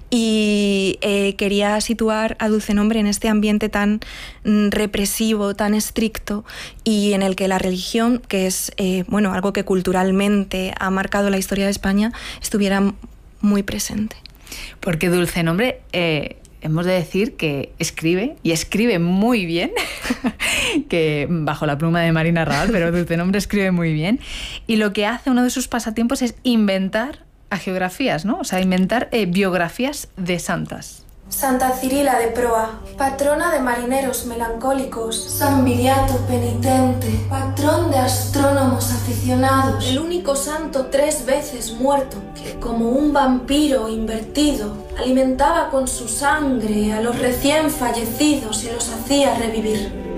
Speaker 7: y eh, quería situar a Dulce Nombre en este ambiente tan mm, represivo, tan estricto, y en el que la religión, que es eh, bueno, algo que culturalmente ha marcado la historia de España, estuviera muy presente.
Speaker 1: Porque Dulce Nombre... Eh, hemos de decir que escribe, y escribe muy bien, que bajo la pluma de Marina Raval, pero Dulce Nombre escribe muy bien. Y lo que hace, uno de sus pasatiempos, es inventar hagiografías, ¿no? O sea, inventar eh, biografías de santas.
Speaker 3: Santa Cirila de Proa, patrona de marineros melancólicos. San Viriato penitente, patrón de astrónomos aficionados. El único santo tres veces muerto, que como un vampiro invertido, alimentaba con su sangre a los recién fallecidos y los hacía revivir.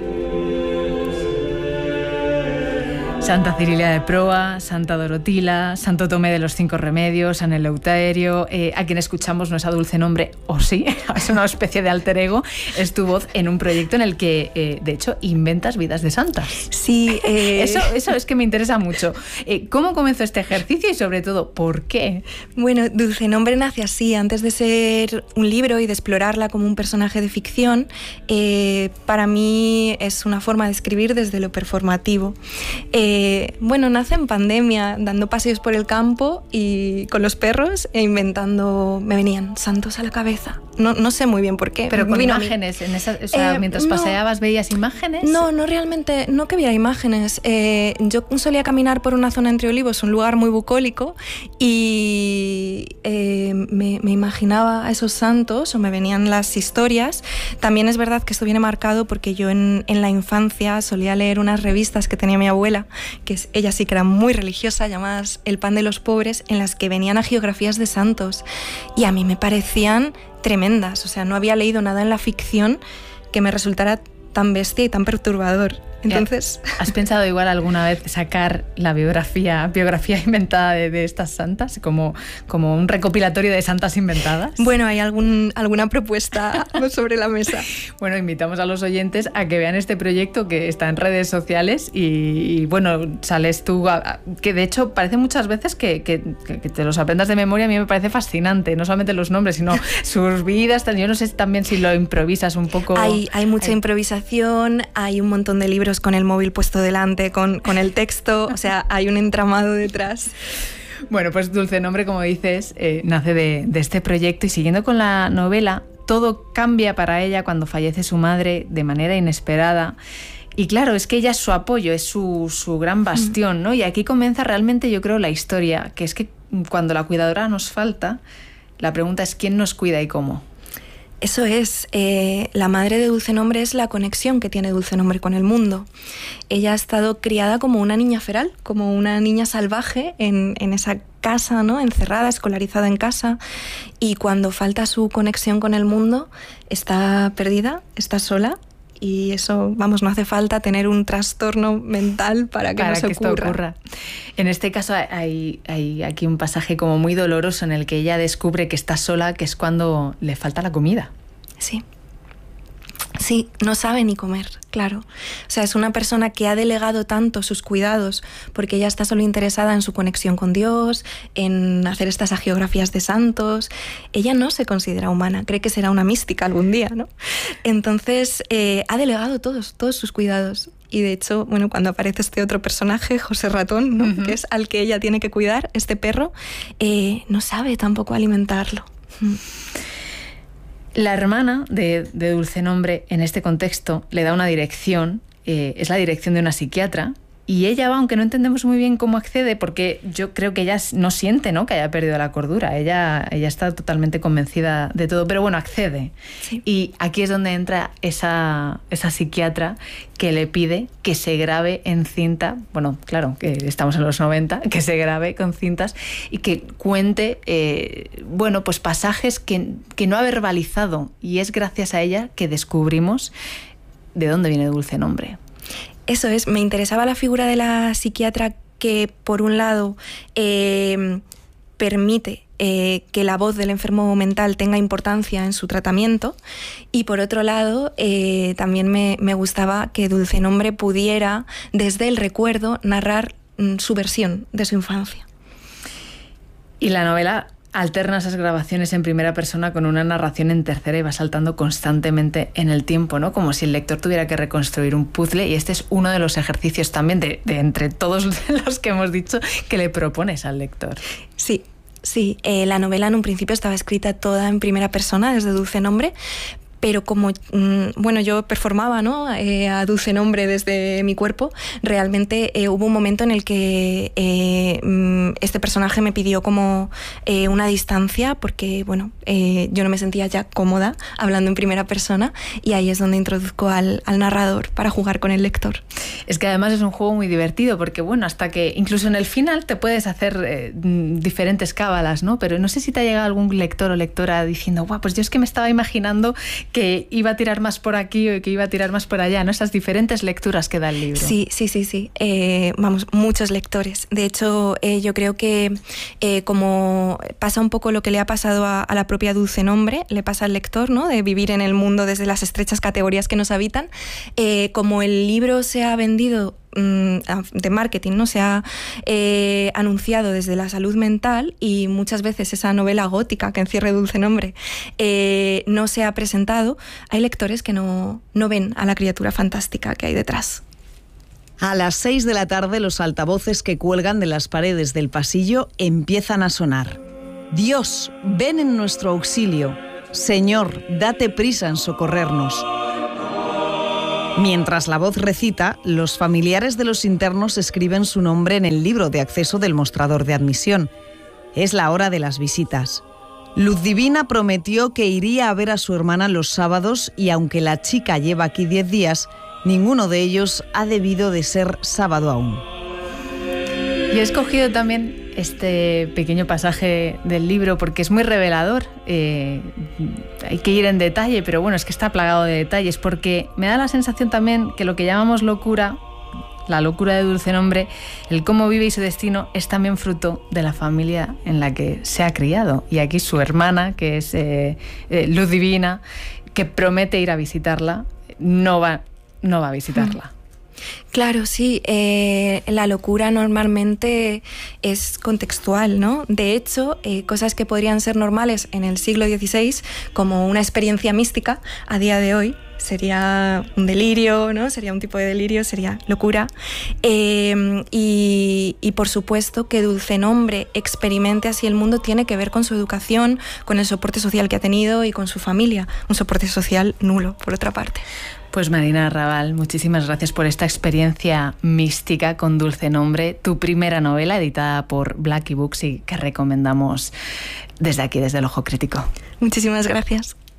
Speaker 1: Santa Cirila de Proa, Santa Dorotila, Santo Tomé de los Cinco Remedios, San Eleuterio. Eh, a quien escuchamos no es a Dulce Nombre, o sí, es una especie de alter ego, es tu voz en un proyecto en el que, eh, de hecho, inventas vidas de santas.
Speaker 7: Sí. Eh...
Speaker 1: Eso, eso es que me interesa mucho. Eh, ¿Cómo comenzó este ejercicio y, sobre todo, por qué?
Speaker 7: Bueno, Dulce Nombre nace así. Antes de ser un libro y de explorarla como un personaje de ficción, eh, para mí es una forma de escribir desde lo performativo. Eh, Eh, bueno, nace en pandemia, dando paseos por el campo y con los perros e inventando, me venían santos a la cabeza. No, no sé muy bien por qué.
Speaker 1: Pero con Vino imágenes, en esa, o sea, eh, mientras no, paseabas, ¿veías imágenes?
Speaker 7: No, no realmente, no que viera imágenes. Eh, yo solía caminar por una zona entre olivos, un lugar muy bucólico, y eh, me, me imaginaba a esos santos, o me venían las historias. También es verdad que esto viene marcado porque yo en, en la infancia solía leer unas revistas que tenía mi abuela, que es, ella sí que era muy religiosa, llamadas El Pan de los Pobres, en las que venían hagiografías de santos, y a mí me parecían tremendas. O sea, no había leído nada en la ficción que me resultara tan bestia y tan perturbador. Entonces,
Speaker 1: ¿has pensado igual alguna vez sacar la biografía, biografía inventada de, de estas santas, como, como un recopilatorio de santas inventadas?
Speaker 7: Bueno, hay algún, alguna propuesta sobre la mesa.
Speaker 1: Bueno, invitamos a los oyentes a que vean este proyecto que está en redes sociales y, y bueno, sales tú, a, a, que de hecho parece muchas veces que, que, que te los aprendas de memoria. A mí me parece fascinante, no solamente los nombres, sino sus vidas. Yo no sé también si lo improvisas un poco.
Speaker 7: Hay, hay mucha hay... improvisación, hay un montón de libros con el móvil puesto delante, con, con el texto, o sea, hay un entramado detrás.
Speaker 1: Bueno, pues Dulce Nombre, como dices, eh, nace de, de este proyecto, y siguiendo con la novela, todo cambia para ella cuando fallece su madre de manera inesperada. Y claro, es que ella es su apoyo, es su, su gran bastión, ¿no? Y aquí comienza realmente, yo creo, la historia, que es que cuando la cuidadora nos falta, la pregunta es ¿quién nos cuida y cómo?
Speaker 7: Eso es, eh, la madre de Dulce Nombre es la conexión que tiene Dulce Nombre con el mundo. Ella ha estado criada como una niña feral, como una niña salvaje en, en esa casa, ¿no? Encerrada, escolarizada en casa, y cuando falta su conexión con el mundo, está perdida, está sola. Y eso, vamos, no hace falta tener un trastorno mental para que
Speaker 1: para
Speaker 7: no se
Speaker 1: que
Speaker 7: ocurra.
Speaker 1: Esto ocurra. En este caso hay, hay aquí un pasaje como muy doloroso en el que ella descubre que está sola, que es cuando le falta la comida.
Speaker 7: Sí. Sí, no sabe ni comer, claro. O sea, es una persona que ha delegado tanto sus cuidados porque ella está solo interesada en su conexión con Dios, en hacer estas hagiografías de santos. Ella no se considera humana, cree que será una mística algún día, ¿no? Entonces, eh, ha delegado todos, todos sus cuidados. Y de hecho, bueno, cuando aparece este otro personaje, José Ratón, ¿no? Uh-huh. Que es al que ella tiene que cuidar, este perro, eh, no sabe tampoco alimentarlo.
Speaker 1: La hermana de, de Dulce Nombre, en este contexto, le da una dirección, eh, es la dirección de una psiquiatra, y ella va, aunque no entendemos muy bien cómo accede, porque yo creo que ella no siente, ¿no?, que haya perdido la cordura. Ella, ella está totalmente convencida de todo, pero bueno, accede. Sí. Y aquí es donde entra esa, esa psiquiatra que le pide que se grabe en cinta, bueno, claro, que estamos en los noventa, que se grabe con cintas y que cuente, eh, bueno, pues pasajes que, que no ha verbalizado. Y es gracias a ella que descubrimos de dónde viene Dulce Nombre.
Speaker 7: Eso es, me interesaba la figura de la psiquiatra que, por un lado, eh, permite eh, que la voz del enfermo mental tenga importancia en su tratamiento, y por otro lado, eh, también me, me gustaba que Dulce Nombre pudiera, desde el recuerdo, narrar mm, su versión de su infancia.
Speaker 1: Y la novela alterna esas grabaciones en primera persona con una narración en tercera y va saltando constantemente en el tiempo, ¿no? Como si el lector tuviera que reconstruir un puzzle, y este es uno de los ejercicios también de, de entre todos los que hemos dicho que le propones al lector.
Speaker 7: Sí. Sí, eh, la novela en un principio estaba escrita toda en primera persona, desde Dulce Nombre, pero como, mmm, bueno, yo performaba, ¿no? Eh, a Dulce Nombre desde mi cuerpo, realmente eh, hubo un momento en el que eh, mmm, este personaje me pidió como eh, una distancia, porque, bueno, eh, yo no me sentía ya cómoda hablando en primera persona, y ahí es donde introduzco al, al narrador para jugar con el lector.
Speaker 1: Es que además es un juego muy divertido, porque, bueno, hasta que incluso en el final te puedes hacer eh, diferentes cábalas, ¿no? Pero no sé si te ha llegado algún lector o lectora diciendo, guau, pues yo es que me estaba imaginando que iba a tirar más por aquí o que iba a tirar más por allá, ¿no? Esas diferentes lecturas que da el libro.
Speaker 7: Sí, sí, sí, sí. Eh, vamos, muchos lectores. De hecho, eh, yo creo que eh, como pasa un poco lo que le ha pasado a, a la propia Dulce Nombre, le pasa al lector, ¿no? De vivir en el mundo desde las estrechas categorías que nos habitan. Eh, como el libro se ha vendido de marketing, ¿no? Se ha eh, anunciado desde la salud mental, y muchas veces esa novela gótica que encierre Dulce Nombre eh, no se ha presentado. Hay lectores que no, no ven a la criatura fantástica que hay detrás.
Speaker 25: A las seis de la tarde los altavoces que cuelgan de las paredes del pasillo empiezan a sonar. Dios, ven en nuestro auxilio. Señor, date prisa en socorrernos. Mientras la voz recita, los familiares de los internos escriben su nombre en el libro de acceso del mostrador de admisión. Es la hora de las visitas. Luz Divina prometió que iría a ver a su hermana los sábados, y aunque la chica lleva aquí diez días, ninguno de ellos ha debido de ser sábado aún.
Speaker 1: Y he escogido también este pequeño pasaje del libro porque es muy revelador. Eh, hay que ir en detalle, pero bueno, es que está plagado de detalles, porque me da la sensación también que lo que llamamos locura, la locura de Dulce Nombre, el cómo vive y su destino, es también fruto de la familia en la que se ha criado. Y aquí su hermana, que es eh, eh, Luz Divina, que promete ir a visitarla, no va, no va a visitarla.
Speaker 7: Claro, sí, eh, la locura normalmente es contextual, ¿no? De hecho, eh, cosas que podrían ser normales en el siglo dieciséis, como una experiencia mística, a día de hoy sería un delirio, ¿no? Sería un tipo de delirio, sería locura. Eh, y, y por supuesto que Dulce Nombre experimente así el mundo tiene que ver con su educación, con el soporte social que ha tenido y con su familia, un soporte social nulo, por otra parte.
Speaker 1: Pues Marina Arrabal, muchísimas gracias por esta experiencia mística con Dulce Nombre, tu primera novela editada por Blackie Books y que recomendamos desde aquí, desde el Ojo Crítico.
Speaker 7: Muchísimas gracias.